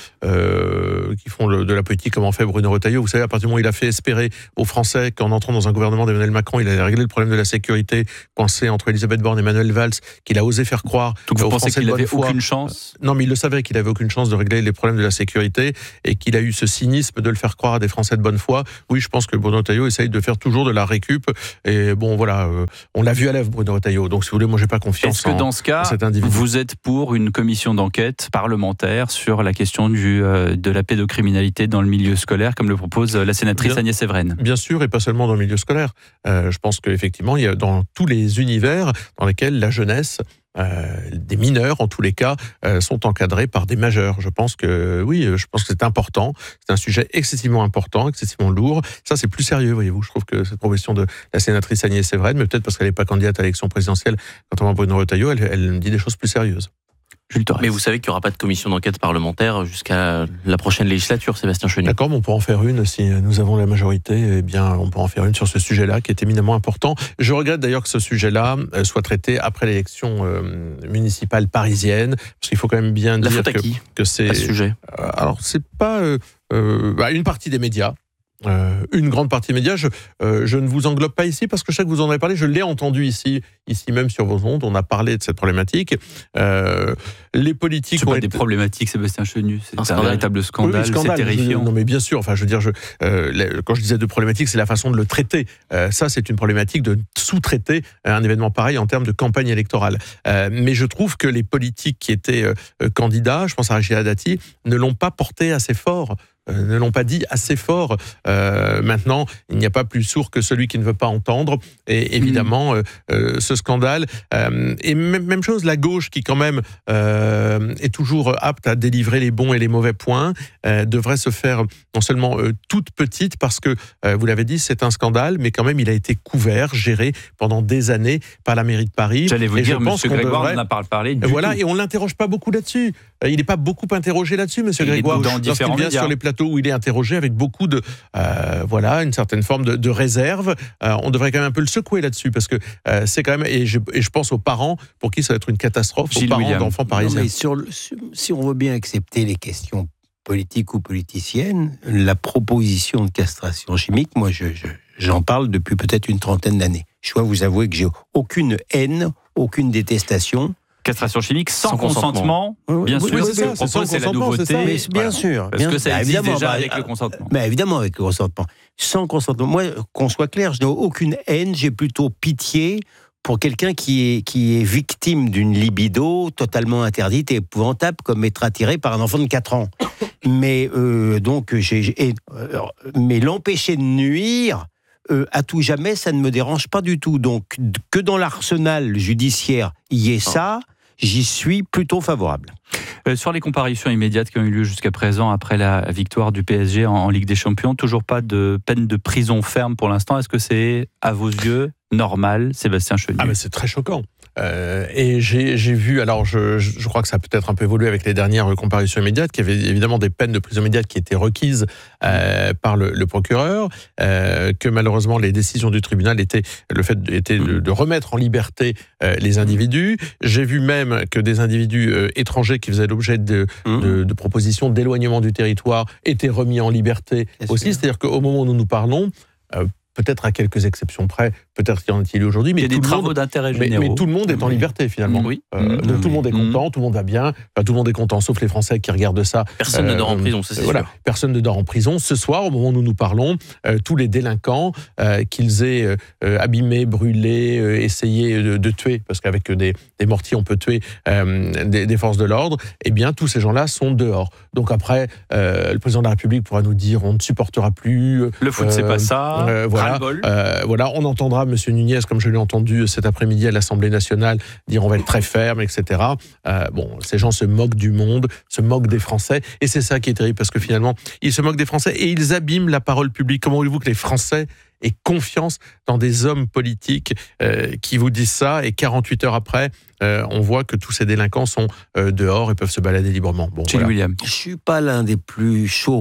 euh, qui font le, de la politique, comme en fait Bruno Retailleau. Vous savez, à partir du moment où il a fait espérer aux Français qu'en entrant dans un gouvernement d'Emmanuel Macron, il allait régler le problème de la sécurité coincé entre Elisabeth Borne et Manuel Valls, qu'il a osé faire croire. Donc vous aux pensez Français qu'il de bonne n'avait foi. aucune chance ? Non, mais il le savait qu'il avait aucune chance de régler les problèmes de la sécurité et qu'il a eu ce cynisme de le faire croire à des Français de bonne foi. Oui, je pense que Bruno Retailleau essaye de faire toujours de la récup. Et bon, voilà, euh, on l'a vu à l'œuvre, Bruno Retailleau. Donc, si vous voulez, moi, j'ai pas confiance Est-ce que en, dans ce cas, cet individu. vous êtes pour une commission d'enquête parlementaire sur la question du, euh, de la pédocriminalité dans le milieu scolaire, comme le propose la sénatrice Bien, Agnès Evren ? Bien sûr, et pas seulement dans le milieu scolaire. Euh, je pense qu'effectivement, il y a dans tous les univers dans lesquels la jeunesse, Euh, des mineurs en tous les cas, euh, sont encadrés par des majeurs. Je pense que oui, je pense que c'est important. C'est un sujet excessivement important, excessivement lourd. Ça, c'est plus sérieux, voyez-vous. Je trouve que cette proposition de la sénatrice Agnès Evren, mais peut-être parce qu'elle n'est pas candidate à l'élection présidentielle, contrairement à Bruno Retailleau, elle, elle dit des choses plus sérieuses. Mais vous savez qu'il n'y aura pas de commission d'enquête parlementaire jusqu'à la prochaine législature, Sébastien Chenu. D'accord, mais on peut en faire une si nous avons la majorité. Eh bien, on peut en faire une sur ce sujet-là qui est éminemment important. Je regrette d'ailleurs que ce sujet-là soit traité après l'élection euh, municipale parisienne, parce qu'il faut quand même bien la dire faute à que, qui que c'est. À ce sujet. Euh, alors, c'est pas euh, euh, bah, une partie des médias. Euh, une grande partie des médias, je, euh, je ne vous englobe pas ici parce que je sais que vous en avez parlé, je l'ai entendu ici, ici même sur vos ondes, on a parlé de cette problématique. Euh, les politiques... C'est pas ont des été... problématiques, Sébastien Chenu, c'est un, scandale. véritable scandale, oui, scandale, c'est terrifiant. Je, non mais bien sûr, enfin je veux dire, je, euh, les, quand je disais de problématique, c'est la façon de le traiter. Euh, ça, c'est une problématique de sous-traiter un événement pareil en termes de campagne électorale. Euh, mais je trouve que les politiques qui étaient euh, candidats, je pense à Rachida Dati, ne l'ont pas porté assez fort. ne l'ont pas dit assez fort. Euh, maintenant, il n'y a pas plus sourd que celui qui ne veut pas entendre. Et évidemment, mmh. euh, euh, ce scandale. Euh, et même, même chose, la gauche, qui quand même euh, est toujours apte à délivrer les bons et les mauvais points, euh, devrait se faire non seulement euh, toute petite, parce que, euh, vous l'avez dit, c'est un scandale, mais quand même, il a été couvert, géré pendant des années par la mairie de Paris. J'allais vous et dire, je pense M. Grégoire devrait... n'en a pas parlé du voilà, tout. Et on ne l'interroge pas beaucoup là-dessus. Il n'est pas beaucoup interrogé là-dessus, M. Grégoire. Lorsqu'il vient médias. sur les plateaux où il est interrogé avec beaucoup de, euh, voilà, une certaine forme de, de réserve, euh, on devrait quand même un peu le secouer là-dessus, parce que euh, c'est quand même, et je, et je pense aux parents pour qui ça va être une catastrophe, Gilles aux parents William. d'enfants parisiens. Non, mais sur le, si on veut bien accepter les questions politiques ou politiciennes, la proposition de castration chimique, moi, je, je, j'en parle depuis peut-être une trentaine d'années. Je dois vous avouer que j'ai aucune haine, aucune détestation. Castration chimique sans, sans consentement, consentement, bien oui, sûr, oui, c'est, ça, c'est, c'est, c'est la nouveauté. C'est mais bien voilà. sûr. Parce bien que ça bah, existe déjà bah, avec le consentement. Bah, évidemment avec le consentement. Sans consentement, moi, qu'on soit clair, je n'ai aucune haine, j'ai plutôt pitié pour quelqu'un qui est, qui est victime d'une libido totalement interdite et épouvantable, comme être attiré par un enfant de quatre ans. Mais, euh, donc, j'ai, j'ai, euh, mais l'empêcher de nuire... Euh, à tout jamais, ça ne me dérange pas du tout. Donc, que dans l'arsenal judiciaire, il y ait ça, j'y suis plutôt favorable. Euh, sur les comparutions immédiates qui ont eu lieu jusqu'à présent après la victoire du P S G en, en Ligue des Champions, toujours pas de peine de prison ferme pour l'instant. Est-ce que c'est, à vos yeux, normal, Sébastien Chenu? Ah, mais c'est très choquant. Euh, et j'ai, j'ai vu, alors je, je crois que ça a peut-être un peu évolué avec les dernières comparutions immédiates, qu'il y avait évidemment des peines de prison immédiate qui étaient requises euh, par le, le procureur, euh, que malheureusement les décisions du tribunal étaient le fait était de, de remettre en liberté euh, les individus. J'ai vu même que des individus euh, étrangers qui faisaient l'objet de, mmh. de, de propositions d'éloignement du territoire étaient remis en liberté C'est aussi. Sûr. C'est-à-dire qu'au moment où nous nous parlons, euh, peut-être à quelques exceptions près, peut-être qu'il y en a-t-il aujourd'hui, mais, il y a tout, des le travaux monde, d'intérêt mais, généraux. mais tout le monde est en liberté finalement. Oui. Euh, mmh. donc tout le monde est content, mmh. tout le monde va bien, enfin, tout le monde est content, sauf les Français qui regardent ça. Personne euh, ne dort en prison, ça c'est voilà. sûr. Personne ne dort en prison. Ce soir, au moment où nous nous parlons, euh, tous les délinquants, euh, qu'ils aient euh, abîmé, brûlé, euh, essayé de, de tuer, parce qu'avec des, des mortiers on peut tuer euh, des, des forces de l'ordre, eh bien tous ces gens-là sont dehors. Donc après, euh, le président de la République pourra nous dire on ne supportera plus. Le foot, euh, c'est pas ça. Euh, voilà. Euh, voilà, on entendra M. Nunez, comme je l'ai entendu cet après-midi à l'Assemblée nationale, dire on va être très ferme, et cetera. Euh, bon, ces gens se moquent du monde, se moquent des Français, et c'est ça qui est terrible, parce que finalement, ils se moquent des Français et ils abîment la parole publique. Comment voulez-vous que les Français aient confiance dans des hommes politiques euh, qui vous disent ça, et quarante-huit heures après, euh, on voit que tous ces délinquants sont euh, dehors et peuvent se balader librement. Bon, Gilles voilà. William. Je ne suis pas l'un des plus chauds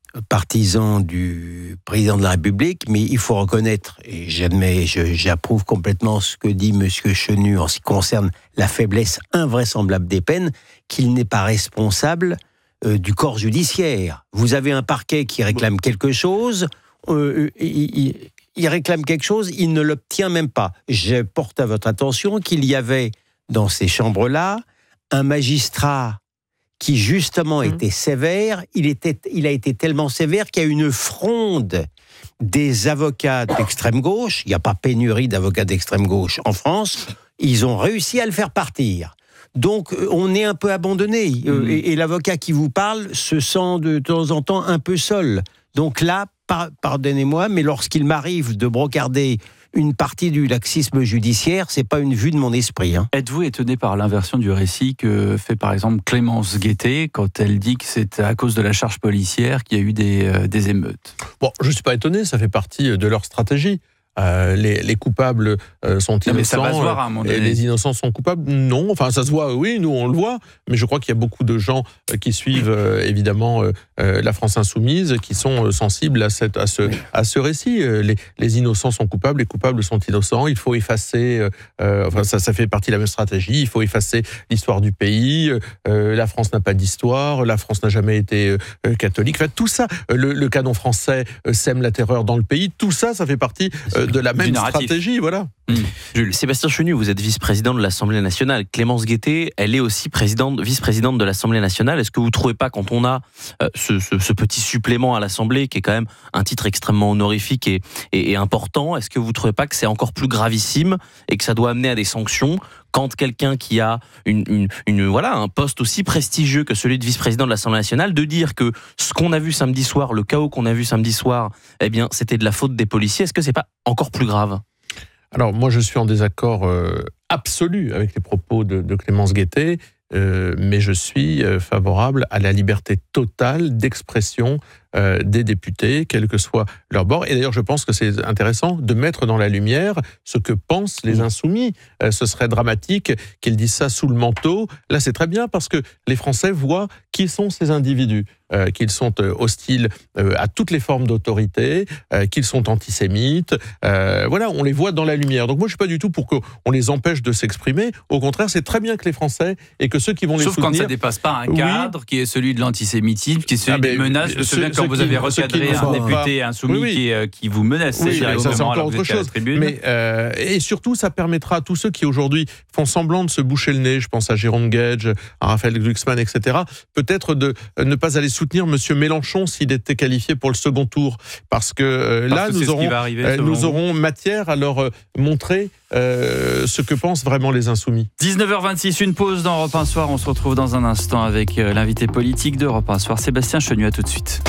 partisan du président de la République, mais il faut reconnaître, et j'admets, je, j'approuve complètement ce que dit M. Chenu en ce qui concerne la faiblesse invraisemblable des peines, qu'il n'est pas responsable euh, du corps judiciaire. Vous avez un parquet qui réclame quelque chose, euh, il, il, il réclame quelque chose, il ne l'obtient même pas. Je porte à votre attention qu'il y avait dans ces chambres-là un magistrat qui justement mmh. était sévère. Il, était, il a été tellement sévère qu'il y a une fronde des avocats d'extrême gauche. Il n'y a pas pénurie d'avocats d'extrême gauche en France. Ils ont réussi à le faire partir. Donc, on est un peu abandonné. Mmh. Et, et l'avocat qui vous parle se sent de temps en temps un peu seul. Donc là, par, pardonnez-moi, mais lorsqu'il m'arrive de brocarder une partie du laxisme judiciaire, c'est pas une vue de mon esprit. Hein. Êtes-vous étonné par l'inversion du récit que fait par exemple Clémence Guettet quand elle dit que c'est à cause de la charge policière qu'il y a eu des, euh, des émeutes? Bon, je suis pas étonné, ça fait partie de leur stratégie. Euh, les, les coupables euh, sont innocents, non, mais ça va se voir à un moment donné. Les innocents sont coupables. Non, enfin ça se voit, oui, nous on le voit, mais je crois qu'il y a beaucoup de gens euh, qui suivent euh, évidemment euh, euh, la France insoumise, qui sont euh, sensibles à, cette, à, ce, oui. à ce récit. Euh, les, les innocents sont coupables, les coupables sont innocents. Il faut effacer, euh, enfin ça, ça fait partie de la même stratégie. Il faut effacer l'histoire du pays. Euh, la France n'a pas d'histoire. La France n'a jamais été euh, catholique. Enfin tout ça, euh, le, le canon français euh, sème la terreur dans le pays. Tout ça, ça fait partie euh, de la même stratégie, voilà. Mmh. Jules. Sébastien Chenu, vous êtes vice-président de l'Assemblée nationale. Clémence Guettet, elle est aussi présidente, vice-présidente de l'Assemblée nationale. Est-ce que vous ne trouvez pas, quand on a euh, ce, ce, ce petit supplément à l'Assemblée, qui est quand même un titre extrêmement honorifique et, et, et important, est-ce que vous ne trouvez pas que c'est encore plus gravissime et que ça doit amener à des sanctions quand quelqu'un qui a une, une, une, voilà, un poste aussi prestigieux que celui de vice-président de l'Assemblée nationale, de dire que ce qu'on a vu samedi soir, le chaos qu'on a vu samedi soir, eh bien, c'était de la faute des policiers, est-ce que c'est pas encore plus grave ? Alors, moi, je suis en désaccord euh, absolu avec les propos de, de Clémence Guettet, euh, mais je suis euh, favorable à la liberté totale d'expression euh, des députés, quel que soit leur bord. Et d'ailleurs, je pense que c'est intéressant de mettre dans la lumière ce que pensent les insoumis. Euh, ce serait dramatique qu'ils disent ça sous le manteau. Là, c'est très bien parce que les Français voient qui sont ces individus. Euh, qu'ils sont euh, hostiles euh, à toutes les formes d'autorité, euh, qu'ils sont antisémites. Euh, voilà, on les voit dans la lumière. Donc moi, je suis pas du tout pour qu'on les empêche de s'exprimer. Au contraire, c'est très bien que les Français et que ceux qui vont les Sauf soutenir... Sauf quand ça dépasse pas un cadre oui. qui est celui de l'antisémitisme, qui est celui ah, des menaces. Je me souviens quand vous avez recadré un député insoumis oui, oui. Qui, euh, qui vous menace. Oui, ça, c'est encore autre chose. Mais, euh, et surtout, ça permettra à tous ceux qui aujourd'hui font semblant de se boucher le nez, je pense à Jérôme Gage, à Raphaël Glucksmann, et cetera, peut-être de euh, ne pas aller soutenir M. Mélenchon s'il était qualifié pour le second tour. Parce que euh, parce là, que nous, aurons, arriver, euh, nous aurons matière à leur euh, montrer euh, ce que pensent vraiment les insoumis. dix-neuf heures vingt-six, une pause dans Europe un Soir. On se retrouve dans un instant avec euh, l'invité politique d'Europe un Soir, Sébastien Chenu. À tout de suite.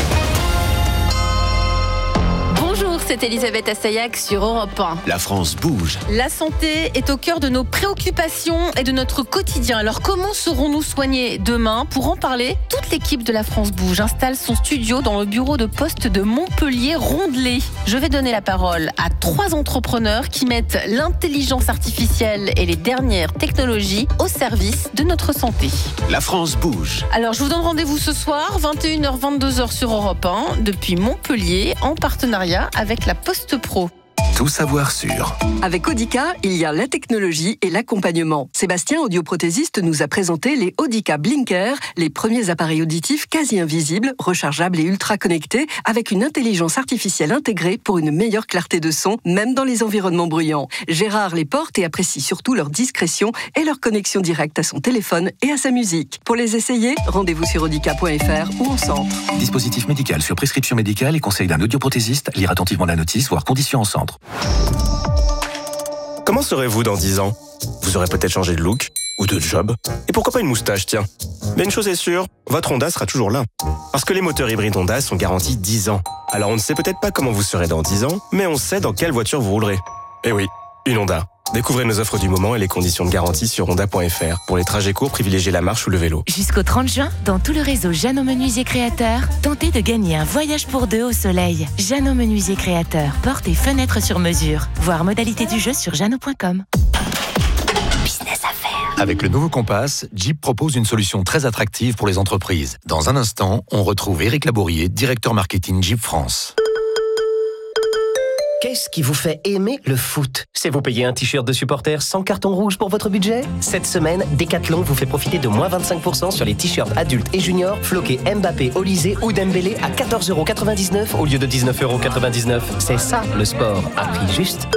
C'est Elisabeth Assayag sur Europe un. La France bouge. La santé est au cœur de nos préoccupations et de notre quotidien. Alors comment serons-nous soignés demain? Pour en parler, toute l'équipe de La France bouge installe son studio dans le bureau de poste de Montpellier-Rondelet. Je vais donner la parole à trois entrepreneurs qui mettent l'intelligence artificielle et les dernières technologies au service de notre santé. La France bouge. Alors je vous donne rendez-vous ce soir, vingt et une heures, vingt-deux heures sur Europe un, depuis Montpellier, en partenariat avec la Poste Pro. Tout savoir sur. Avec Audica, il y a la technologie et l'accompagnement. Sébastien, audioprothésiste, nous a présenté les Audica Blinker, les premiers appareils auditifs quasi invisibles, rechargeables et ultra connectés, avec une intelligence artificielle intégrée pour une meilleure clarté de son, même dans les environnements bruyants. Gérard les porte et apprécie surtout leur discrétion et leur connexion directe à son téléphone et à sa musique. Pour les essayer, rendez-vous sur audica point f r ou en centre. Dispositif médical sur prescription médicale et conseil d'un audioprothésiste. Lire attentivement la notice, voire conditions en centre. Comment serez-vous dans dix ans? Vous aurez peut-être changé de look ou de job. Et pourquoi pas une moustache, tiens? Mais une chose est sûre, votre Honda sera toujours là. Parce que les moteurs hybrides Honda sont garantis dix ans. Alors on ne sait peut-être pas comment vous serez dans dix ans, mais on sait dans quelle voiture vous roulerez. Eh oui, une Honda. Découvrez nos offres du moment et les conditions de garantie sur honda point f r. Pour les trajets courts, privilégiez la marche ou le vélo. Jusqu'au trente juin, dans tout le réseau Jeannot Menuisier Créateur, tentez de gagner un voyage pour deux au soleil. Jeannot Menuisier Créateur, portes et fenêtres sur mesure. Voir modalité du jeu sur jeannot point com. Business à faire. Avec le nouveau Compass, Jeep propose une solution très attractive pour les entreprises. Dans un instant, on retrouve Éric Labourier, directeur marketing Jeep France. Qu'est-ce qui vous fait aimer le foot? C'est vous payer un t-shirt de supporter sans carton rouge pour votre budget? Cette semaine, Decathlon vous fait profiter de moins vingt-cinq pour cent sur les t-shirts adultes et juniors floqués Mbappé, Olysée ou Dembélé à quatorze euros quatre-vingt-dix-neuf au lieu de dix-neuf euros quatre-vingt-dix-neuf. C'est ça le sport, à prix juste.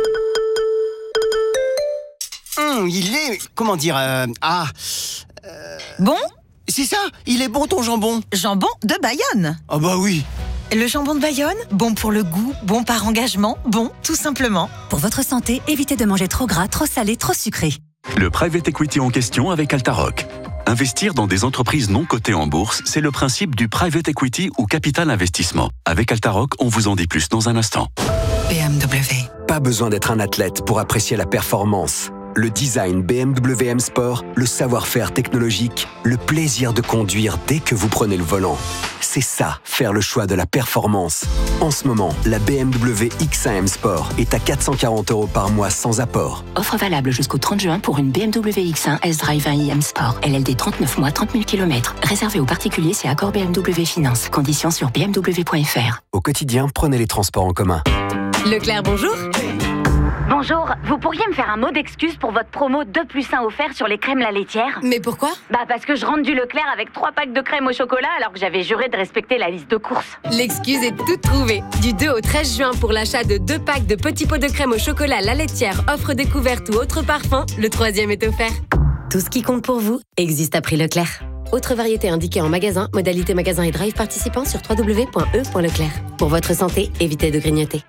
Mmh, il est... comment dire... Euh, ah... Euh, bon? C'est ça, il est bon ton jambon. Jambon de Bayonne. Ah oh bah oui. Le jambon de Bayonne, bon pour le goût, bon par engagement, bon tout simplement. Pour votre santé, évitez de manger trop gras, trop salé, trop sucré. Le private equity en question avec Altaroc. Investir dans des entreprises non cotées en bourse, c'est le principe du private equity ou capital investissement. Avec Altaroc, on vous en dit plus dans un instant. B M W. Pas besoin d'être un athlète pour apprécier la performance. Le design B M W M Sport, le savoir-faire technologique, le plaisir de conduire dès que vous prenez le volant. C'est ça, faire le choix de la performance. En ce moment, la B M W X un M Sport est à quatre cent quarante euros par mois sans apport. Offre valable jusqu'au trente juin pour une B M W X un S-Drive un i M Sport. L L D trente-neuf mois, trente mille kilomètres. Réservé aux particuliers, c'est accord B M W Finance. Conditions sur b m w point f r. Au quotidien, prenez les transports en commun. Leclerc, bonjour. Bonjour, vous pourriez me faire un mot d'excuse pour votre promo deux plus un offert sur les crèmes la laitière? Mais pourquoi? Bah parce que je rentre du Leclerc avec trois packs de crème au chocolat alors que j'avais juré de respecter la liste de courses. L'excuse est toute trouvée. Du deux au treize juin pour l'achat de deux packs de petits pots de crème au chocolat la laitière, offre découverte ou autre parfum, le troisième est offert. Tout ce qui compte pour vous existe à prix Leclerc. Autre variété indiquée en magasin, modalité magasin et drive participant sur w w w point e point leclerc. Pour votre santé, évitez de grignoter.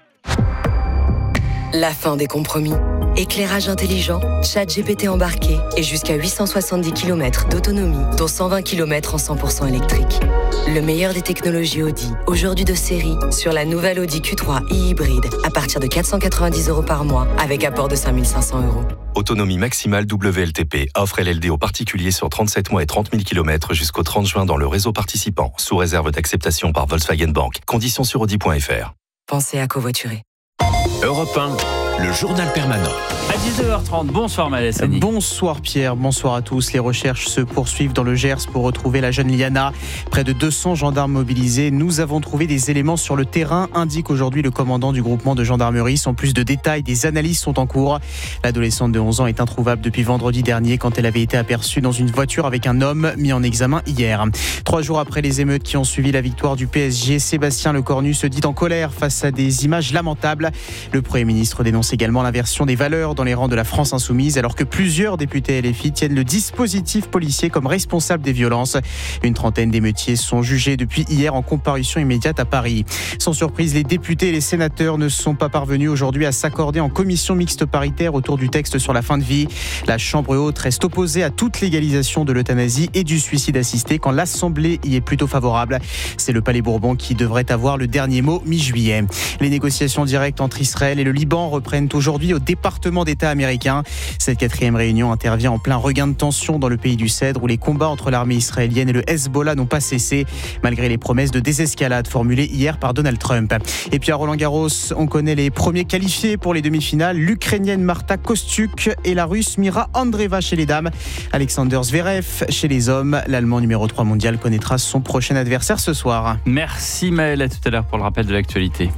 La fin des compromis. Éclairage intelligent, chat G P T embarqué et jusqu'à huit cent soixante-dix kilomètres d'autonomie, dont cent vingt kilomètres en cent pour cent électrique. Le meilleur des technologies Audi, aujourd'hui de série, sur la nouvelle Audi Q trois e-hybride, à partir de quatre cent quatre-vingt-dix euros par mois, avec apport de cinq mille cinq cents euros. Autonomie maximale W L T P. Offre L L D aux particuliers sur trente-sept mois et trente mille kilomètres jusqu'au trente juin dans le réseau participant, sous réserve d'acceptation par Volkswagen Bank. Conditions sur audi point f r. Pensez à covoiturer. Europe un, le journal permanent. À dix-neuf heures trente, bonsoir Malès. Bonsoir Pierre, bonsoir à tous. Les recherches se poursuivent dans le Gers pour retrouver la jeune Liana. Près de deux cents gendarmes mobilisés. Nous avons trouvé des éléments sur le terrain, indique aujourd'hui le commandant du groupement de gendarmerie. Sans plus de détails, des analyses sont en cours. L'adolescente de onze ans est introuvable depuis vendredi dernier quand elle avait été aperçue dans une voiture avec un homme mis en examen hier. Trois jours après les émeutes qui ont suivi la victoire du P S G, Sébastien Lecornu se dit en colère face à des images lamentables. Le Premier ministre dénonce également l'inversion des valeurs dans les rangs de la France insoumise, alors que plusieurs députés L F I tiennent le dispositif policier comme responsable des violences. Une trentaine d'émeutiers sont jugés depuis hier en comparution immédiate à Paris. Sans surprise, les députés et les sénateurs ne sont pas parvenus aujourd'hui à s'accorder en commission mixte paritaire autour du texte sur la fin de vie. La Chambre haute reste opposée à toute légalisation de l'euthanasie et du suicide assisté quand l'Assemblée y est plutôt favorable. C'est le Palais Bourbon qui devrait avoir le dernier mot mi-juillet. Les négociations directes entre Israël et le Liban reprennent aujourd'hui au département d'État américain. Cette quatrième réunion intervient en plein regain de tension dans le pays du Cèdre où les combats entre l'armée israélienne et le Hezbollah n'ont pas cessé malgré les promesses de désescalade formulées hier par Donald Trump. Et puis à Roland-Garros, on connaît les premiers qualifiés pour les demi-finales. L'Ukrainienne Marta Kostyuk et la Russe Mira Andreeva chez les dames. Alexander Zverev chez les hommes. L'Allemand numéro trois mondial connaîtra son prochain adversaire ce soir. Merci Maël, à tout à l'heure pour le rappel de l'actualité.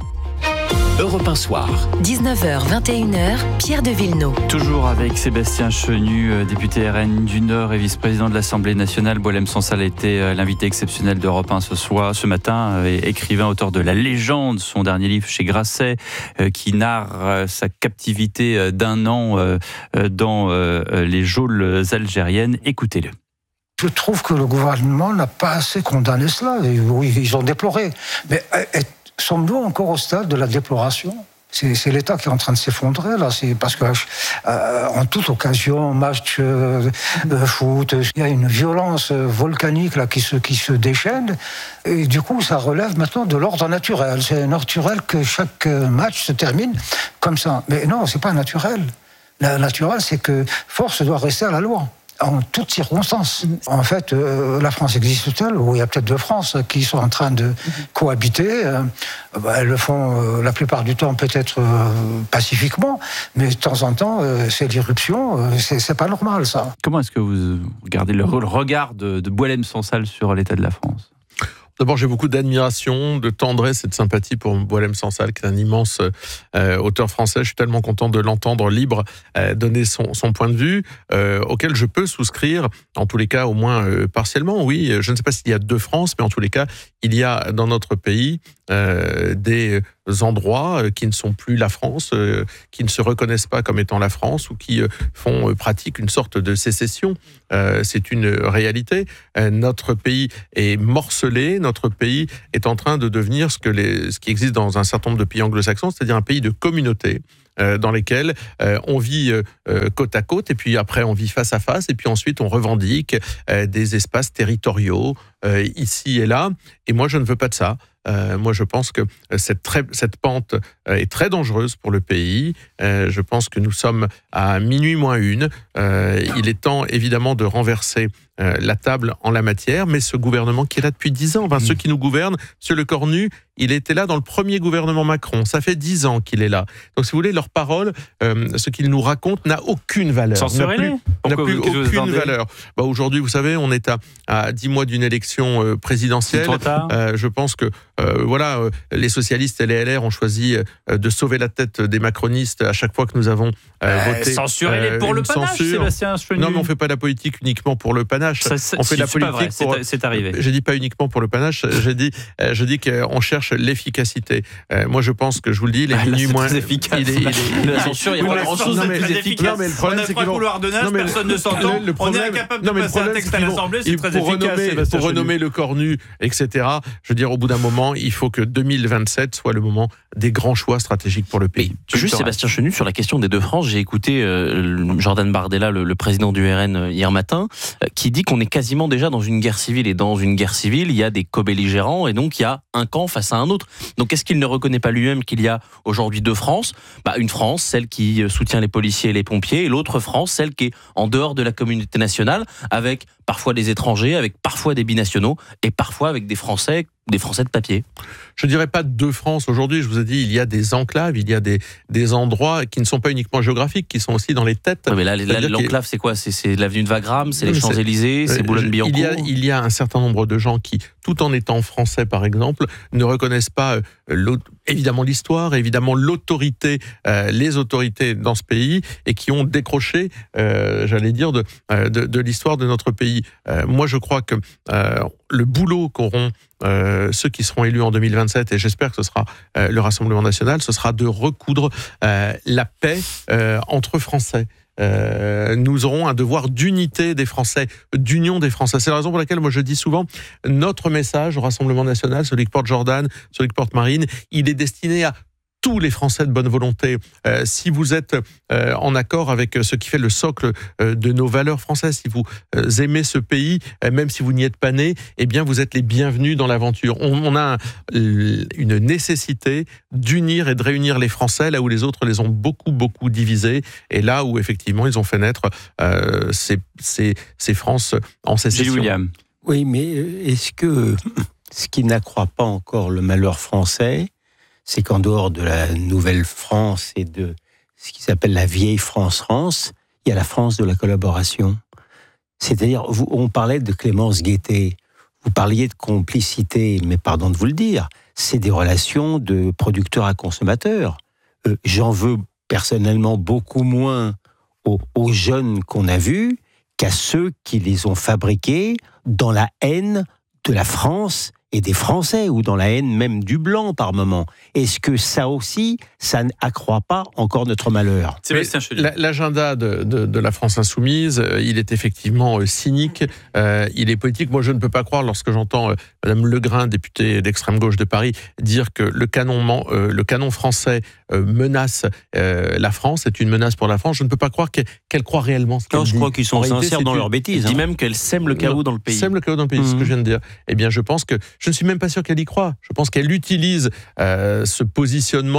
Europe un soir. dix-neuf heures, vingt et une heures, Pierre de Villeneuve. Toujours avec Sébastien Chenu, député R N du Nord et vice-président de l'Assemblée nationale. Boualem Sansal était l'invité exceptionnel d'Europe un ce soir, ce matin. Écrivain, auteur de La Légende, son dernier livre chez Grasset, qui narre sa captivité d'un an dans les geôles algériennes. Écoutez-le. Je trouve que le gouvernement n'a pas assez condamné cela. Oui, ils ont déploré. Mais sommes-nous encore au stade de la déploration ? C'est, c'est l'État qui est en train de s'effondrer, là. C'est parce que, euh, en toute occasion, match euh, de foot, il y a une violence volcanique, là, qui se, qui se déchaîne. Et du coup, ça relève maintenant de l'ordre naturel. C'est naturel que chaque match se termine comme ça. Mais non, c'est pas naturel. Le naturel, c'est que force doit rester à la loi. en toutes circonstances. En fait, euh, la France existe-t-elle? Ou il y a peut-être deux France qui sont en train de cohabiter. Euh, bah, elles le font euh, la plupart du temps peut-être euh, pacifiquement, mais de temps en temps, euh, c'est l'irruption. Euh, c'est, c'est pas normal, ça. Comment est-ce que vous regardez le, le regard de, de Boualem-Sansal sur l'état de la France? D'abord, j'ai beaucoup d'admiration, de tendresse et de sympathie pour Boualem-Sansal, qui est un immense euh, auteur français. Je suis tellement content de l'entendre libre euh, donner son, son point de vue, euh, auquel je peux souscrire, en tous les cas, au moins euh, partiellement. Oui, je ne sais pas s'il y a deux France, mais en tous les cas, il y a dans notre pays euh, des endroits qui ne sont plus la France, euh, qui ne se reconnaissent pas comme étant la France ou qui euh, font euh, pratiquent une sorte de sécession. Euh, c'est une réalité. Euh, notre pays est morcelé, notre pays est en train de devenir ce, que les, ce qui existe dans un certain nombre de pays anglo-saxons, c'est-à-dire un pays de communautés. Euh, dans lesquels euh, on vit euh, côte à côte, et puis après on vit face à face, et puis ensuite on revendique euh, des espaces territoriaux euh, ici et là. Et moi je ne veux pas de ça. Euh, moi, je pense que cette, très, cette pente euh, est très dangereuse pour le pays. Euh, je pense que nous sommes à minuit moins une. Euh, il est temps, évidemment, de renverser euh, la table en la matière, mais ce gouvernement qui est là depuis dix ans, enfin, mmh. ceux qui nous gouvernent, M. Lecornu, il était là dans le premier gouvernement Macron. Ça fait dix ans qu'il est là. Donc, si vous voulez, leur parole, euh, ce qu'ils nous racontent n'a aucune valeur. Censurez-les. N'a plus, n'a plus aucune valeur. Bah, aujourd'hui, vous savez, on est à, à dix mois d'une élection euh, présidentielle. C'est trop tard. Euh, je pense que Euh, voilà, euh, les socialistes et les L R ont choisi euh, de sauver la tête des macronistes à chaque fois que nous avons euh, euh, voté. Censurez-les pour le panache, censure. Sébastien Chenu. Non, mais on ne fait pas la politique uniquement pour le panache. Ça, ça, on fait si, la politique vrai, pour. C'est, c'est arrivé. Je dis pas uniquement pour le panache. J'ai dit, euh, je dis qu'on cherche l'efficacité. Euh, moi, je pense que je vous le dis, les ah, minuit moins. Très efficace. Il est, il est, la censure, il y a pas grand-chose de plus efficace. Non, mais le problème, c'est qu'on a pas couloir de nage, personne ne s'entend. On est incapable de passer un texte à l'Assemblée. C'est très efficace. Pour renommer le Cornu, et cetera. Je veux dire, au bout d'un moment, il faut que deux mille vingt-sept soit le moment des grands choix stratégiques pour le pays. Mais juste Sébastien Chenu, sur la question des deux France, j'ai écouté euh, Jordan Bardella, le, le président du R N hier matin, euh, qui dit qu'on est quasiment déjà dans une guerre civile. Et dans une guerre civile, il y a des co-belligérants et donc il y a un camp face à un autre. Donc est-ce qu'il ne reconnaît pas lui-même qu'il y a aujourd'hui deux France? Bah, une France, celle qui soutient les policiers et les pompiers, et l'autre France, celle qui est en dehors de la communauté nationale, avec parfois des étrangers, avec parfois des binationaux, et parfois avec des Français, des Français de papier. Je ne dirais pas deux France aujourd'hui, je vous ai dit, il y a des enclaves, il y a des, des endroits qui ne sont pas uniquement géographiques, qui sont aussi dans les têtes. Ouais, mais là, là l'enclave, c'est quoi? c'est, c'est l'avenue de Wagram, c'est les Champs-Élysées, c'est, c'est Boulogne-Billancourt. Il y, a, il y a un certain nombre de gens qui, tout en étant français par exemple, ne reconnaissent pas euh, évidemment l'histoire, évidemment l'autorité, euh, les autorités dans ce pays, et qui ont décroché, euh, j'allais dire, de, euh, de, de l'histoire de notre pays. Euh, moi, je crois que euh, le boulot qu'auront Euh, ceux qui seront élus en deux mille vingt-sept, et j'espère que ce sera euh, le Rassemblement national, ce sera de recoudre euh, la paix euh, entre Français. Euh, nous aurons un devoir d'unité des Français, d'union des Français. C'est la raison pour laquelle moi je dis souvent, notre message au Rassemblement national, celui que porte Jordan, celui que porte Marine, il est destiné à tous les Français de bonne volonté. Euh, si vous êtes euh, en accord avec ce qui fait le socle euh, de nos valeurs françaises, si vous euh, aimez ce pays, euh, même si vous n'y êtes pas né, eh bien vous êtes les bienvenus dans l'aventure. On, on a un, une nécessité d'unir et de réunir les Français là où les autres les ont beaucoup, beaucoup divisés, et là où effectivement ils ont fait naître euh, ces, ces, ces France en sécession. Gilles William. Oui, mais est-ce que ce qui n'accroît pas encore le malheur français, c'est qu'en dehors de la nouvelle France et de ce qui s'appelle la vieille France-France, il y a la France de la collaboration. C'est-à-dire, vous, on parlait de Clémence Guettet, vous parliez de complicité, mais pardon de vous le dire, c'est des relations de producteurs à consommateurs. Euh, j'en veux personnellement beaucoup moins aux, aux jeunes qu'on a vus qu'à ceux qui les ont fabriqués dans la haine de la France et des Français, ou dans la haine même du blanc par moment. Est-ce que ça aussi, ça n'accroît pas encore notre malheur? L'agenda de, de, de la France insoumise, euh, il est effectivement euh, cynique, euh, il est politique. Moi, je ne peux pas croire, lorsque j'entends euh, Madame Legrain, députée d'extrême gauche de Paris, dire que le canon, euh, le canon français euh, menace euh, la France, est une menace pour la France. Je ne peux pas croire qu'elle, qu'elle croit réellement ce qu'elle non, dit. Je crois qu'ils sont en réalité, sincères dans leur bêtise. Elle dit hein. même qu'elle sème le chaos non, dans le pays. Sème le chaos dans le pays, mmh. c'est ce que je viens de dire. Eh bien, je pense que je ne suis même pas sûr qu'elle y croit. Je pense qu'elle utilise euh, ce positionnement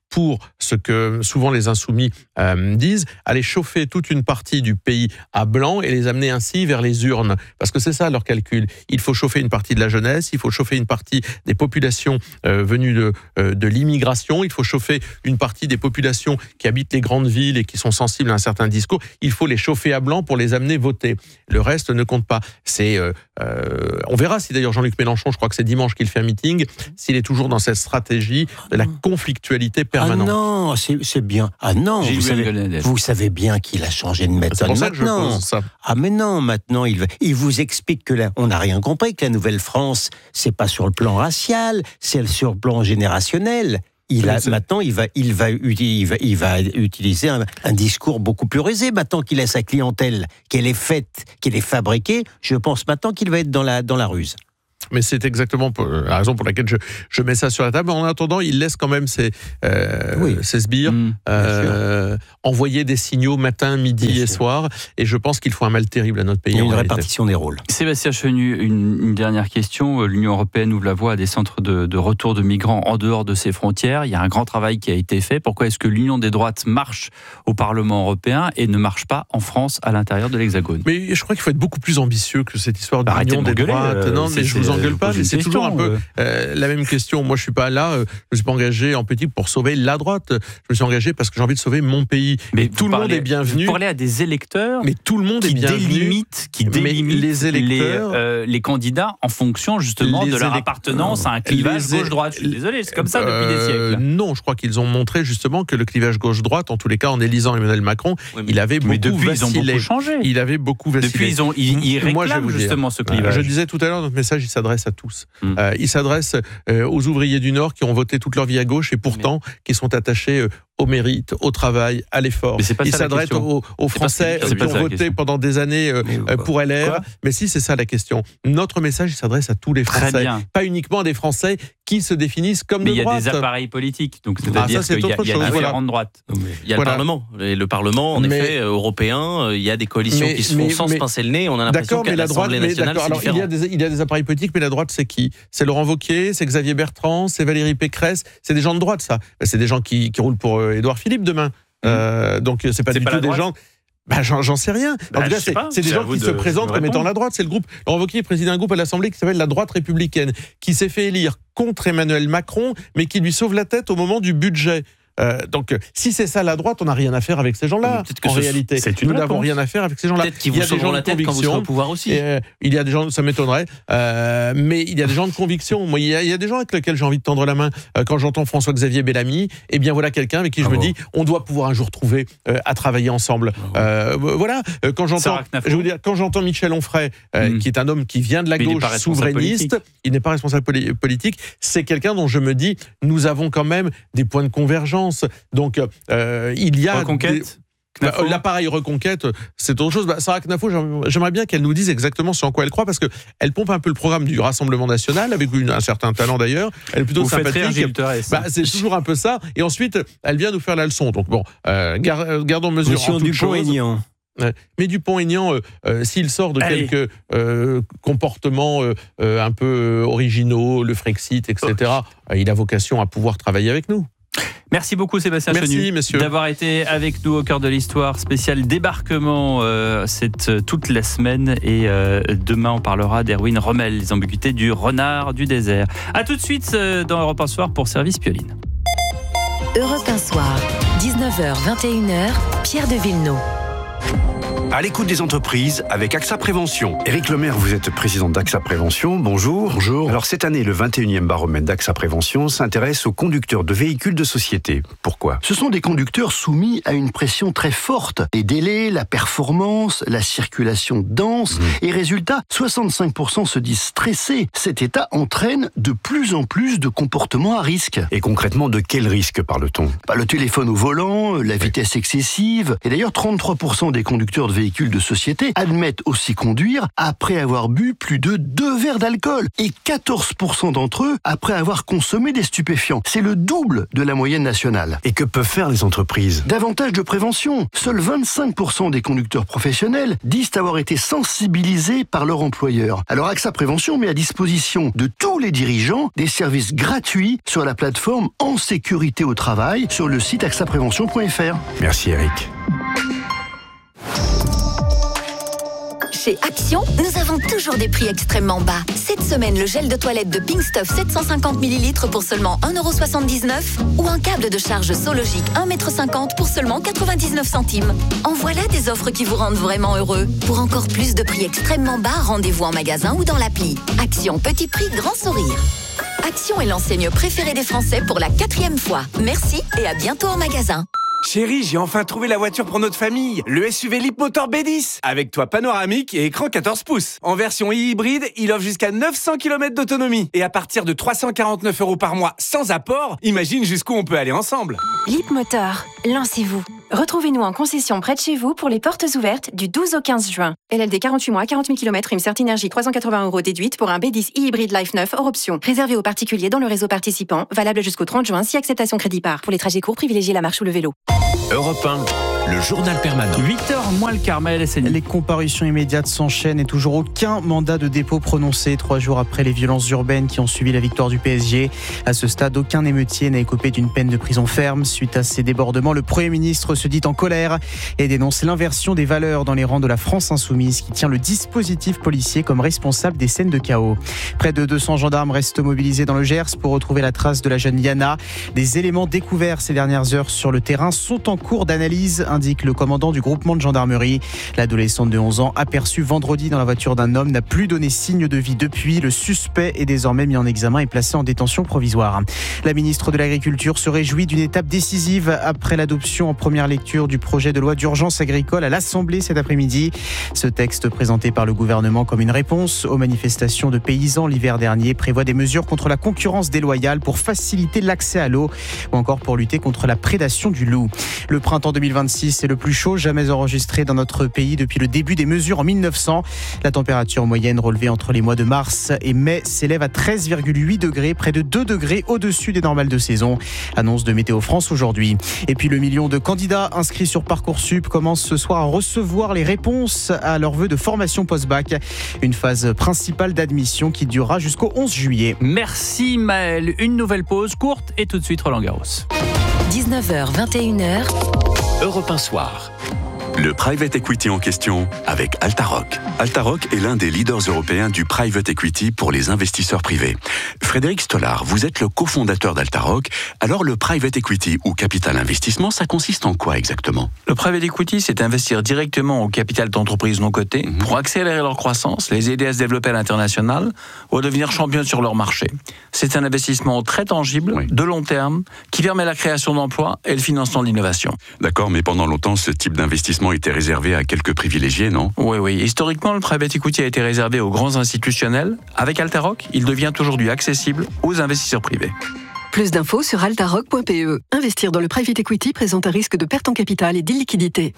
pour ce que souvent les insoumis euh, disent, aller chauffer toute une partie du pays à blanc et les amener ainsi vers les urnes. Parce que c'est ça leur calcul. Il faut chauffer une partie de la jeunesse, il faut chauffer une partie des populations euh, venues de, euh, de l'immigration, il faut chauffer une partie des populations qui habitent les grandes villes et qui sont sensibles à un certain discours. Il faut les chauffer à blanc pour les amener voter. Le reste ne compte pas. C'est, euh, euh, on verra si d'ailleurs Jean-Luc Mélenchon, je crois que c'est dimanche qu'il fait un meeting, s'il est toujours dans cette stratégie de la conflictualité permanente. Ah non, c'est, c'est bien. Ah non, vous savez, vous savez bien qu'il a changé de méthode. C'est pour ça maintenant. que je pose ça. Ah mais non, maintenant il, il vous explique que là, on n'a rien compris, que la Nouvelle-France, c'est pas sur le plan racial, c'est sur le plan générationnel. Il a, maintenant, il va, il va, il va, il va utiliser un, un discours beaucoup plus rusé. Maintenant qu'il a sa clientèle, qu'elle est faite, qu'elle est fabriquée, je pense maintenant qu'il va être dans la, dans la ruse. Mais c'est exactement pour, la raison pour laquelle je, je mets ça sur la table. En attendant, il laisse quand même ses, euh, oui. ses sbires mmh, euh, envoyer des signaux matin, midi bien et sûr. soir. Et je pense qu'il faut un mal terrible à notre pays. Il y a une répartition des rôles. Sébastien Chenu, une, une dernière question. L'Union européenne ouvre la voie à des centres de, de retour de migrants en dehors de ses frontières. Il y a un grand travail qui a été fait. Pourquoi est-ce que l'Union des droites marche au Parlement européen et ne marche pas en France à l'intérieur de l'Hexagone? Mais je crois qu'il faut être beaucoup plus ambitieux que cette histoire de l'Union des droites. Euh, non, mais je vous engueule pas, mais c'est toujours un peu euh, la même question. Moi, je suis pas là, euh, je me suis pas engagé en politique pour sauver la droite. Je me suis engagé parce que j'ai envie de sauver mon pays. Mais tout le parlez, monde est bienvenu. Vous parlez à des électeurs, mais tout le monde qui est bienvenu. Délimitent, qui délimitent les électeurs, les, euh, les candidats en fonction justement de leur élect... appartenance à un clivage les... gauche-droite. Je suis désolé, c'est comme ça depuis euh, des siècles. Non, je crois qu'ils ont montré justement que le clivage gauche-droite, en tous les cas, en élisant Emmanuel Macron, oui, mais, il avait beaucoup depuis, vacillé. Ils ont beaucoup changé. Il avait beaucoup vacillé. Depuis, ils ont, ils, ils réclament Moi, je justement ce clivage. Je disais tout à l'heure, notre message, il s'adresse à tous. Hum. Euh, il s'adresse euh, aux ouvriers du Nord qui ont voté toute leur vie à gauche et pourtant mais... qui sont attachés euh, au mérite, au travail, à l'effort. Il s'adresse aux, aux Français qui ont voté pendant des années euh, mais, pour L R. Quoi mais si, c'est ça la question. Notre message, il s'adresse à tous les Français. Pas uniquement à des Français qui se définissent comme mais de droite. Mais il y a des appareils politiques, donc c'est-à-dire ah, qu'il y a, y a différentes voilà. droites. Il y a voilà. le Parlement. Et le Parlement, en mais, effet, européen, il y a des coalitions mais, qui se font mais, sans mais, se pincer le nez. On a l'impression qu'à l'Assemblée nationale, c'est alors, différent. Il y, a des, il y a des appareils politiques, mais la droite, c'est qui? C'est Laurent Wauquiez, c'est Xavier Bertrand, c'est Valérie Pécresse. C'est des gens de droite, ça. C'est des gens qui, qui roulent pour euh, Édouard Philippe demain. Mmh. Euh, donc c'est pas c'est du pas tout des gens. Bah, j'en, j'en sais rien. Bah, en tout cas, c'est, c'est des gens qui de, se présentent comme étant la droite. C'est le groupe. Laurent Wauquiez préside un groupe à l'Assemblée qui s'appelle la droite républicaine, qui s'est fait élire contre Emmanuel Macron, mais qui lui sauve la tête au moment du budget. Euh, donc, si c'est ça la droite, on n'a rien à faire avec ces gens-là. En réalité, c'est nous n'avons rien à faire avec ces gens-là. Peut-être qu'ils vous sauveront la tête quand vous serez au pouvoir aussi. Et, euh, il y a des gens, ça m'étonnerait, euh, mais il y a des gens de conviction. Moi, il y a, il y a des gens avec lesquels j'ai envie de tendre la main. Euh, quand j'entends François-Xavier Bellamy, eh bien voilà quelqu'un avec qui je ah me bon. dis, on doit pouvoir un jour trouver euh, à travailler ensemble. Ah bon. euh, voilà. Euh, quand j'entends, je veux dire, quand j'entends Michel Onfray, euh, mmh. qui est un homme qui vient de la mais gauche souverainiste, politique. il n'est pas responsable poli- politique. C'est quelqu'un dont je me dis, nous avons quand même des points de convergence. Donc Euh, il y a Reconquête des... L'appareil Reconquête, c'est autre chose. Bah, Sarah Knafo, j'aimerais bien qu'elle nous dise exactement sur quoi elle croit, parce qu'elle pompe un peu le programme du Rassemblement National, avec une, un certain talent d'ailleurs. Elle est plutôt Vous sympathique. Bah, c'est toujours un peu ça. Et ensuite, elle vient nous faire la leçon. Donc bon, euh, gardons mesure Monsieur en toute chose. Dupont-Aignan. Mais Dupont-Aignan, euh, euh, s'il sort de Allez. quelques euh, comportements euh, euh, un peu originaux, le Frexit, et cetera, oh. euh, il a vocation à pouvoir travailler avec nous. Merci beaucoup Sébastien Chenu d'avoir été avec nous au cœur de l'histoire. Spécial débarquement euh, c'est toute la semaine et euh, demain on parlera d'Erwin Rommel, les ambiguïtés du renard du désert. A tout de suite euh, dans Europe un Soir pour Service Pioline. Europe un Soir, dix-neuf heures vingt et une heures, Pierre de Villeneuve. À l'écoute des entreprises avec AXA Prévention. Éric Lemaire, vous êtes président d'AXA Prévention. Bonjour. Bonjour. Alors cette année, le vingt et unième baromètre d'AXA Prévention s'intéresse aux conducteurs de véhicules de société. Pourquoi ? Ce sont des conducteurs soumis à une pression très forte. Les délais, la performance, la circulation dense. Mmh. Et résultat, soixante-cinq pour cent se disent stressés. Cet état entraîne de plus en plus de comportements à risque. Et concrètement, de quel risque parle-t-on ? Bah, le téléphone au volant, la vitesse excessive. Et d'ailleurs, trente-trois pour cent des conducteurs de véhicule de société admettent aussi conduire après avoir bu plus de deux verres d'alcool et quatorze pour cent d'entre eux après avoir consommé des stupéfiants. C'est le double de la moyenne nationale. Et que peuvent faire les entreprises ? Davantage de prévention. Seuls vingt-cinq pour cent des conducteurs professionnels disent avoir été sensibilisés par leur employeur. Alors AXA Prévention met à disposition de tous les dirigeants des services gratuits sur la plateforme En sécurité au travail sur le site axa prévention point f r. Merci Eric. Chez Action, nous avons toujours des prix extrêmement bas. Cette semaine, le gel de toilette de Pink Stuff sept cent cinquante millilitres pour seulement un euro soixante-dix-neuf ou un câble de charge Sologic un mètre cinquante pour seulement quatre-vingt-dix-neuf centimes. En voilà des offres qui vous rendent vraiment heureux. Pour encore plus de prix extrêmement bas, rendez-vous en magasin ou dans l'appli. Action, petit prix, grand sourire. Action est l'enseigne préférée des Français pour la quatrième fois. Merci et à bientôt en magasin. Chérie, j'ai enfin trouvé la voiture pour notre famille. Le S U V Leapmotor B dix. Avec toit panoramique et écran quatorze pouces. En version hybride, il offre jusqu'à neuf cents kilomètres d'autonomie. Et à partir de trois cent quarante-neuf euros par mois sans apport, imagine jusqu'où on peut aller ensemble. Leapmotor, lancez-vous. Retrouvez-nous en concession près de chez vous pour les portes ouvertes du douze au quinze juin. L L D quarante-huit mois, quarante mille kilomètres, une Certinergie trois cent quatre-vingts euros déduite pour un B dix e-hybride Life neuf hors option. Réservé aux particuliers dans le réseau participant, valable jusqu'au trente juin si acceptation crédit par. Pour les trajets courts, privilégiez la marche ou le vélo. Europe un, le journal permanent. huit heures moins le Carmel. Les comparutions immédiates s'enchaînent et toujours aucun mandat de dépôt prononcé trois jours après les violences urbaines qui ont suivi la victoire du P S G. À ce stade, aucun émeutier n'a écopé d'une peine de prison ferme. Suite à ces débordements, le Premier ministre se dit en colère et dénonce l'inversion des valeurs dans les rangs de la France insoumise qui tient le dispositif policier comme responsable des scènes de chaos. Près de deux cents gendarmes restent mobilisés dans le Gers pour retrouver la trace de la jeune Liana. Des éléments découverts ces dernières heures sur le terrain sont en cours d'analyse, indique le commandant du groupement de gendarmerie. L'adolescente de onze ans, aperçue vendredi dans la voiture d'un homme, n'a plus donné signe de vie depuis. Le suspect est désormais mis en examen et placé en détention provisoire. La ministre de l'Agriculture se réjouit d'une étape décisive après l'adoption en première lecture du projet de loi d'urgence agricole à l'Assemblée cet après-midi. Ce texte, présenté par le gouvernement comme une réponse aux manifestations de paysans l'hiver dernier, prévoit des mesures contre la concurrence déloyale pour faciliter l'accès à l'eau ou encore pour lutter contre la prédation du loup. Le printemps deux mille vingt-six est le plus chaud jamais enregistré dans notre pays depuis le début des mesures en mille neuf cents. La température moyenne relevée entre les mois de mars et mai s'élève à treize virgule huit degrés, près de deux degrés au-dessus des normales de saison. Annonce de Météo France aujourd'hui. Et puis le million de candidats inscrits sur Parcoursup commence ce soir à recevoir les réponses à leurs vœux de formation post-bac. Une phase principale d'admission qui durera jusqu'au onze juillet. Merci Maël. Une nouvelle pause courte et tout de suite Roland Garros. dix-neuf heures vingt et une heures. Europe un soir. Le private equity en question avec Altaroc. Altaroc est l'un des leaders européens du private equity pour les investisseurs privés. Frédéric Stollard, vous êtes le cofondateur d'Altaroc. Alors le private equity ou capital investissement, ça consiste en quoi exactement ? Le private equity, c'est investir directement au capital d'entreprises non cotées mmh. pour accélérer leur croissance, les aider à se développer à l'international ou à devenir champion sur leur marché. C'est un investissement très tangible, oui. de long terme, qui permet la création d'emplois et le financement de l'innovation. D'accord, mais pendant longtemps, ce type d'investissement était réservé à quelques privilégiés, non ? Oui, oui. Historiquement, le private equity a été réservé aux grands institutionnels. Avec Altaroc, il devient aujourd'hui accessible aux investisseurs privés. Plus d'infos sur altaroc point p e. Investir dans le private equity présente un risque de perte en capital et d'illiquidité.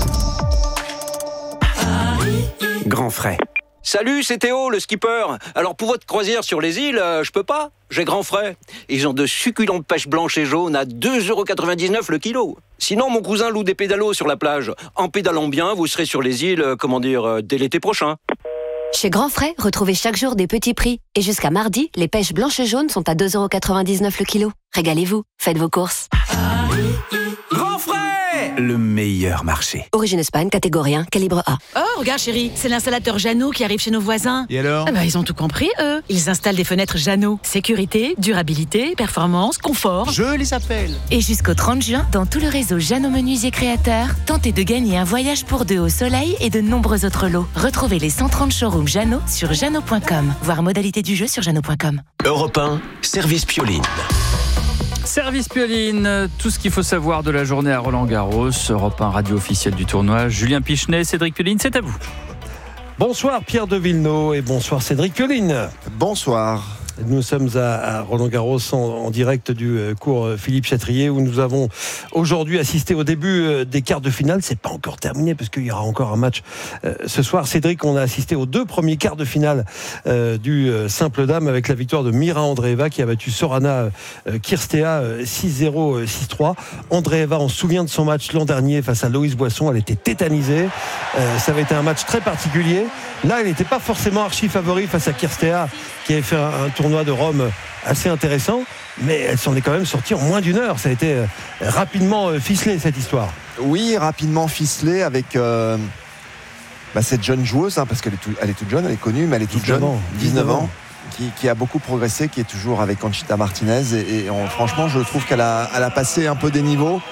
Grand frais. Salut, c'est Théo, le skipper. Alors pour votre croisière sur les îles, euh, je peux pas. J'ai grand frais. Ils ont de succulentes pêches blanches et jaunes à deux euros quatre-vingt-dix-neuf le kilo. Sinon, mon cousin loue des pédalos sur la plage. En pédalant bien, vous serez sur les îles, euh, comment dire, euh, dès l'été prochain. Chez Grand Frais, retrouvez chaque jour des petits prix. Et jusqu'à mardi, les pêches blanches et jaunes sont à deux euros quatre-vingt-dix-neuf le kilo. Régalez-vous, faites vos courses. Grand Frais, le meilleur marché. Origine Espagne, catégorie un, calibre A. Oh, regarde chérie, c'est l'installateur Jeannot qui arrive chez nos voisins. Et alors ? Ah bah, ils ont tout compris, eux. Ils installent des fenêtres Jeannot. Sécurité, durabilité, performance, confort. Je les appelle. Et jusqu'au trente juin, dans tout le réseau Jeannot Menuisier Créateurs, tentez de gagner un voyage pour deux au soleil et de nombreux autres lots. Retrouvez les cent trente showrooms Jeannot sur jeannot point com. Voir modalité du jeu sur jeannot point com. Europe un, service Pioline. Service Pioline, tout ce qu'il faut savoir de la journée à Roland-Garros, Europe un, radio officielle du tournoi. Julien Pichenet, Cédric Pioline, c'est à vous. Bonsoir Pierre de Villeneuve et bonsoir Cédric Pioline. Bonsoir. Nous sommes à, à Roland-Garros en, en direct du euh, cours Philippe Chatrier où nous avons aujourd'hui assisté au début euh, des quarts de finale. C'est pas encore terminé parce qu'il y aura encore un match euh, ce soir. Cédric, on a assisté aux deux premiers quarts de finale euh, du euh, simple dame avec la victoire de Mira Andreeva qui a battu Sorana euh, Cirstea euh, six zéro, euh, six trois. Andreeva, on se souvient de son match l'an dernier face à Loïs Boisson. Elle était tétanisée. Euh, ça avait été un match très particulier. Là, elle n'était pas forcément archi favori face à Cirstea qui avait fait un, un tournoi de Rome assez intéressant, mais elle s'en est quand même sortie en moins d'une heure. Ça a été euh, rapidement euh, ficelé cette histoire. Oui, rapidement ficelé avec euh, bah, cette jeune joueuse, hein, parce qu'elle est, tout, elle est toute jeune, elle est connue, mais elle est toute jeune, ans, dix-neuf ans, qui, qui a beaucoup progressé, qui est toujours avec Conchita Martinez. Et, et on, franchement, je trouve qu'elle a, elle a passé un peu des niveaux.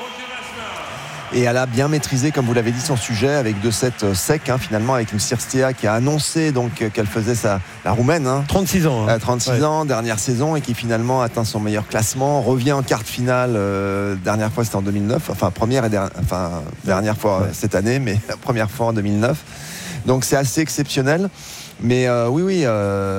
Et elle a bien maîtrisé, comme vous l'avez dit, son sujet avec deux sets secs, hein, finalement, avec une Cirstea qui a annoncé donc qu'elle faisait sa, la roumaine. Hein, trente-six ans. Hein. trente-six ouais. ans, dernière saison, et qui finalement atteint son meilleur classement, revient en quart de finale. Euh, dernière fois, c'était en deux mille neuf. Enfin, première et der- enfin, dernière fois ouais. cette année, mais première fois en deux mille neuf. Donc, c'est assez exceptionnel. Mais euh, oui, oui,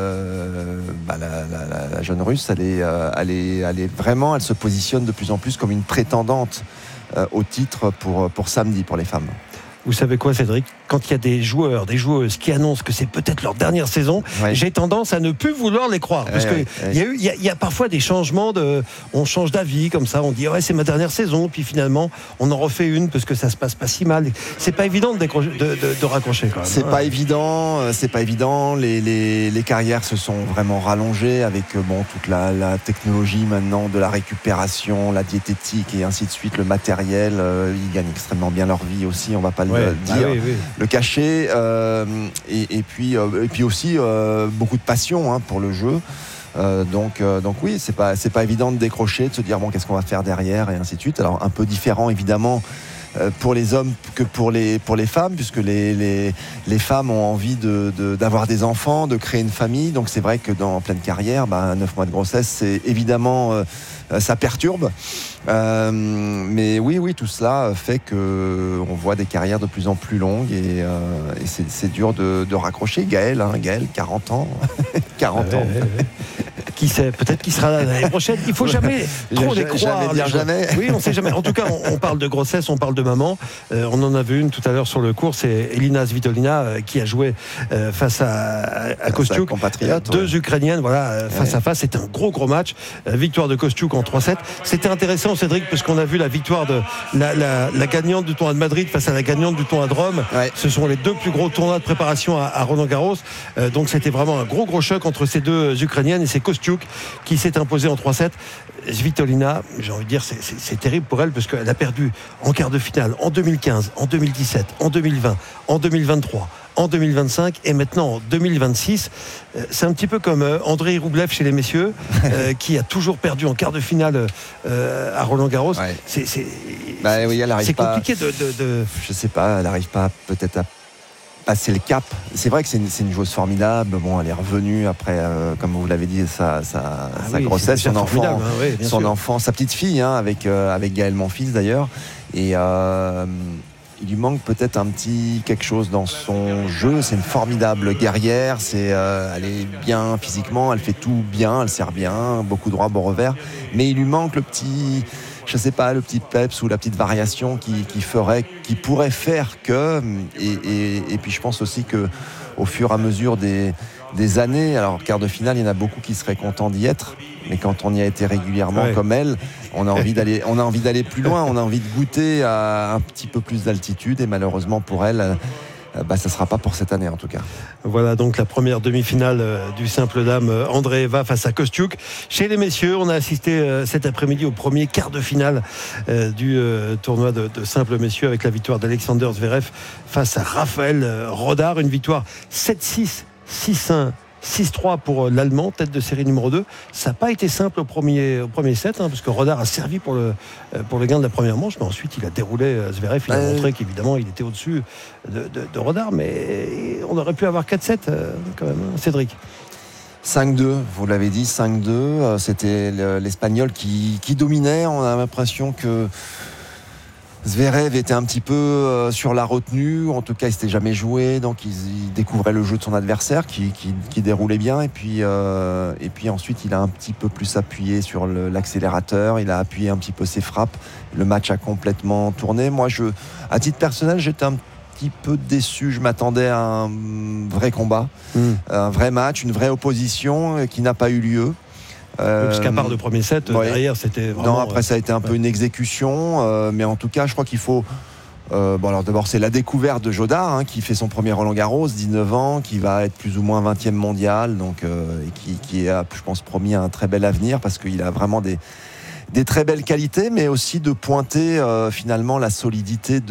euh, bah, la, la, la jeune Russe, elle est, euh, elle est, elle est vraiment, elle se positionne de plus en plus comme une prétendante euh, au titre pour, pour samedi, pour les femmes. Vous savez quoi, Cédric ? Quand il y a des joueurs, des joueuses qui annoncent que c'est peut-être leur dernière saison, ouais. j'ai tendance à ne plus vouloir les croire. Parce ouais, qu'il ouais. y, a eu, y, a, y a parfois des changements, de, on change d'avis comme ça, on dit ouais, c'est ma dernière saison, puis finalement on en refait une parce que ça se passe pas si mal. C'est pas évident de, décrocher, de, de, de raccrocher quand même. C'est hein. pas évident, c'est pas évident. Les, les, les carrières se sont vraiment rallongées avec bon, toute la, la technologie maintenant de la récupération, la diététique et ainsi de suite, le matériel. Euh, ils gagnent extrêmement bien leur vie aussi, on va pas ouais. le dire. Ah oui, oui. Le cacher euh, et, et, puis, euh, et puis aussi euh, beaucoup de passion hein, pour le jeu. Euh, donc, euh, donc oui, c'est pas, c'est pas évident de décrocher, de se dire bon, qu'est-ce qu'on va faire derrière et ainsi de suite. Alors un peu différent évidemment euh, pour les hommes que pour les, pour les femmes, puisque les, les, les femmes ont envie de, de, d'avoir des enfants, de créer une famille. Donc c'est vrai que dans en pleine carrière, bah, neuf mois de grossesse, c'est évidemment euh, ça perturbe. Euh, mais oui, oui, tout cela fait que on voit des carrières de plus en plus longues et, euh, et c'est, c'est dur de, de raccrocher. Gaël, hein, Gaël, quarante ans, quarante ans. Ouais, ouais, ouais. Qui sait, peut-être qu'il sera là l'année prochaine. Il faut jamais trop les croire. Jamais dire jamais. Oui, on sait jamais. En tout cas, on, on parle de grossesse, on parle de maman. Euh, on en avait une tout à l'heure sur le cours. C'est Elina Svitolina euh, qui a joué euh, face à, à Kostiuk. Deux ouais. Ukrainiennes, voilà, euh, face ouais. à face. C'était un gros gros match. Euh, victoire de Kostiuk en trois sept. C'était intéressant, Cédric, parce qu'on a vu la victoire de la, la, la gagnante du tournoi de Madrid face à la gagnante du tournoi de Rome. Ouais. Ce sont les deux plus gros tournois de préparation à, à Roland-Garros. Euh, donc c'était vraiment un gros gros choc entre ces deux Ukrainiennes et c'est Kostiuk qui s'est imposé en trois sept. Svitolina, j'ai envie de dire, c'est, c'est, c'est terrible pour elle parce qu'elle a perdu en quart de finale en deux mille quinze, en deux mille dix-sept, en deux mille vingt, en deux mille vingt-trois, en deux mille vingt-cinq et maintenant en deux mille vingt-six. C'est un petit peu comme Andrei Roublev chez les messieurs euh, qui a toujours perdu en quart de finale euh, à Roland-Garros. Ouais. C'est, c'est, bah, oui, elle c'est pas, compliqué de, de, de... Je sais pas, elle n'arrive pas peut-être à passer le cap. C'est vrai que c'est une, c'est une joueuse formidable. Bon, elle est revenue après, euh, comme vous l'avez dit, sa, sa, ah sa oui, grossesse, son enfant, hein, oui, son sûr. enfant, sa petite fille, hein, avec euh, avec Gaël Monfils d'ailleurs. Et euh, il lui manque peut-être un petit quelque chose dans son jeu. C'est une formidable guerrière. C'est, euh, elle est bien physiquement, elle fait tout bien, elle sert bien, beaucoup droit, bon revers. Mais il lui manque le petit. Je sais pas, le petit peps ou la petite variation qui, qui ferait, qui pourrait faire que, et, et, et puis je pense aussi que au fur et à mesure des, des années, alors quart de finale, il y en a beaucoup qui seraient contents d'y être, mais quand on y a été régulièrement ouais. comme elle, on a envie d'aller, on a envie d'aller plus loin, on a envie de goûter à un petit peu plus d'altitude, et malheureusement pour elle, bah, ça ne sera pas pour cette année en tout cas. Voilà donc la première demi-finale euh, du simple dame euh, Andreeva face à Kostiuk. Chez les messieurs, on a assisté euh, cet après-midi au premier quart de finale euh, du euh, tournoi de, de simple messieurs avec la victoire d'Alexander Zverev face à Raphaël euh, Rodar. Une victoire sept six, six un. six trois pour l'Allemand, tête de série numéro deux. Ça n'a pas été simple au premier, au premier set, hein, parce que Rodar a servi pour le, pour le gain de la première manche, mais ensuite il a déroulé Zverev, il a euh... montré qu'évidemment il était au-dessus de, de, de Rodar, mais on aurait pu avoir quatre sept euh, quand même, hein, Cédric. cinq deux, vous l'avez dit, cinq deux, c'était l'Espagnol qui, qui dominait. On a l'impression que Zverev était un petit peu euh, sur la retenue, en tout cas il s'était jamais joué, donc il, il découvrait le jeu de son adversaire qui, qui, qui déroulait bien, et puis, euh, et puis ensuite il a un petit peu plus appuyé sur le, l'accélérateur, il a appuyé un petit peu ses frappes, le match a complètement tourné. Moi, je, à titre personnel, j'étais un petit peu déçu, je m'attendais à un vrai combat, mmh. un vrai match, une vraie opposition qui n'a pas eu lieu. Euh, Parce qu'à part le premier set, ouais. derrière, c'était vraiment... Non, après, ça a été un peu ouais. une exécution. Euh, mais en tout cas, je crois qu'il faut... Euh, bon, alors d'abord, c'est la découverte de Jodar, hein, qui fait son premier Roland-Garros, dix-neuf ans, qui va être plus ou moins vingtième mondial, donc, euh, et qui, qui a, je pense, promis un très bel avenir, parce qu'il a vraiment des, des très belles qualités, mais aussi de pointer, euh, finalement, la solidité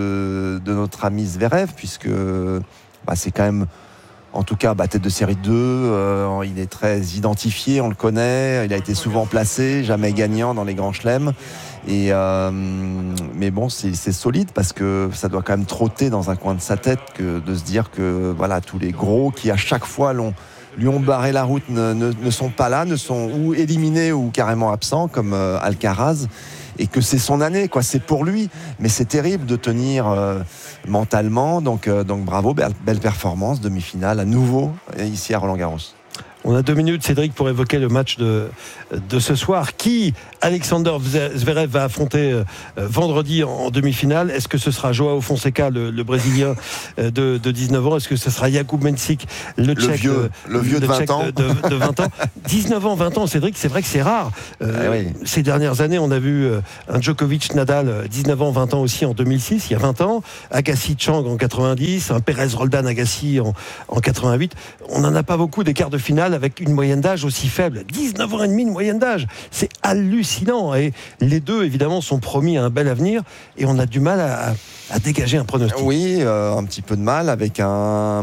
de, de notre ami Zverev, puisque bah, c'est quand même... En tout cas, bah, tête de série deux, euh, il est très identifié, on le connaît, il a été souvent placé, jamais gagnant dans les grands chelems. Et, euh, mais bon, c'est, c'est solide parce que ça doit quand même trotter dans un coin de sa tête que de se dire que voilà, tous les gros qui à chaque fois l'ont, lui ont barré la route ne, ne, ne sont pas là, ne sont ou éliminés ou carrément absents comme euh, Alcaraz. Et que c'est son année, quoi. C'est pour lui, mais c'est terrible de tenir euh, mentalement. Donc, euh, donc bravo, belle, belle performance, demi-finale à nouveau ici à Roland-Garros. On a deux minutes, Cédric, pour évoquer le match de, de ce soir. Qui Alexander Zverev va affronter euh, vendredi en, en demi-finale? Est-ce que ce sera Joao Fonseca, le, le Brésilien euh, de, de dix-neuf ans? Est-ce que ce sera Jakub Mensik, le Tchèque, le vieux, euh, le vieux de, le vingt ans. De, de, de vingt ans dix-neuf ans, vingt ans, Cédric, c'est vrai que c'est rare. Euh, ah oui. Ces dernières années, on a vu euh, un Djokovic-Nadal, dix-neuf ans, vingt ans aussi en deux mille six, il y a vingt ans. Agassi-Chang en quatre-vingt-dix, un Pérez-Roldan-Agassi en, en quatre-vingt-huit. On n'en a pas beaucoup des quarts de finale avec une moyenne d'âge aussi faible. dix-neuf ans et demi de moyenne d'âge. C'est hallucinant. Et les deux, évidemment, sont promis à un bel avenir. Et on a du mal à, à dégager un pronostic. Oui, euh, un petit peu de mal avec un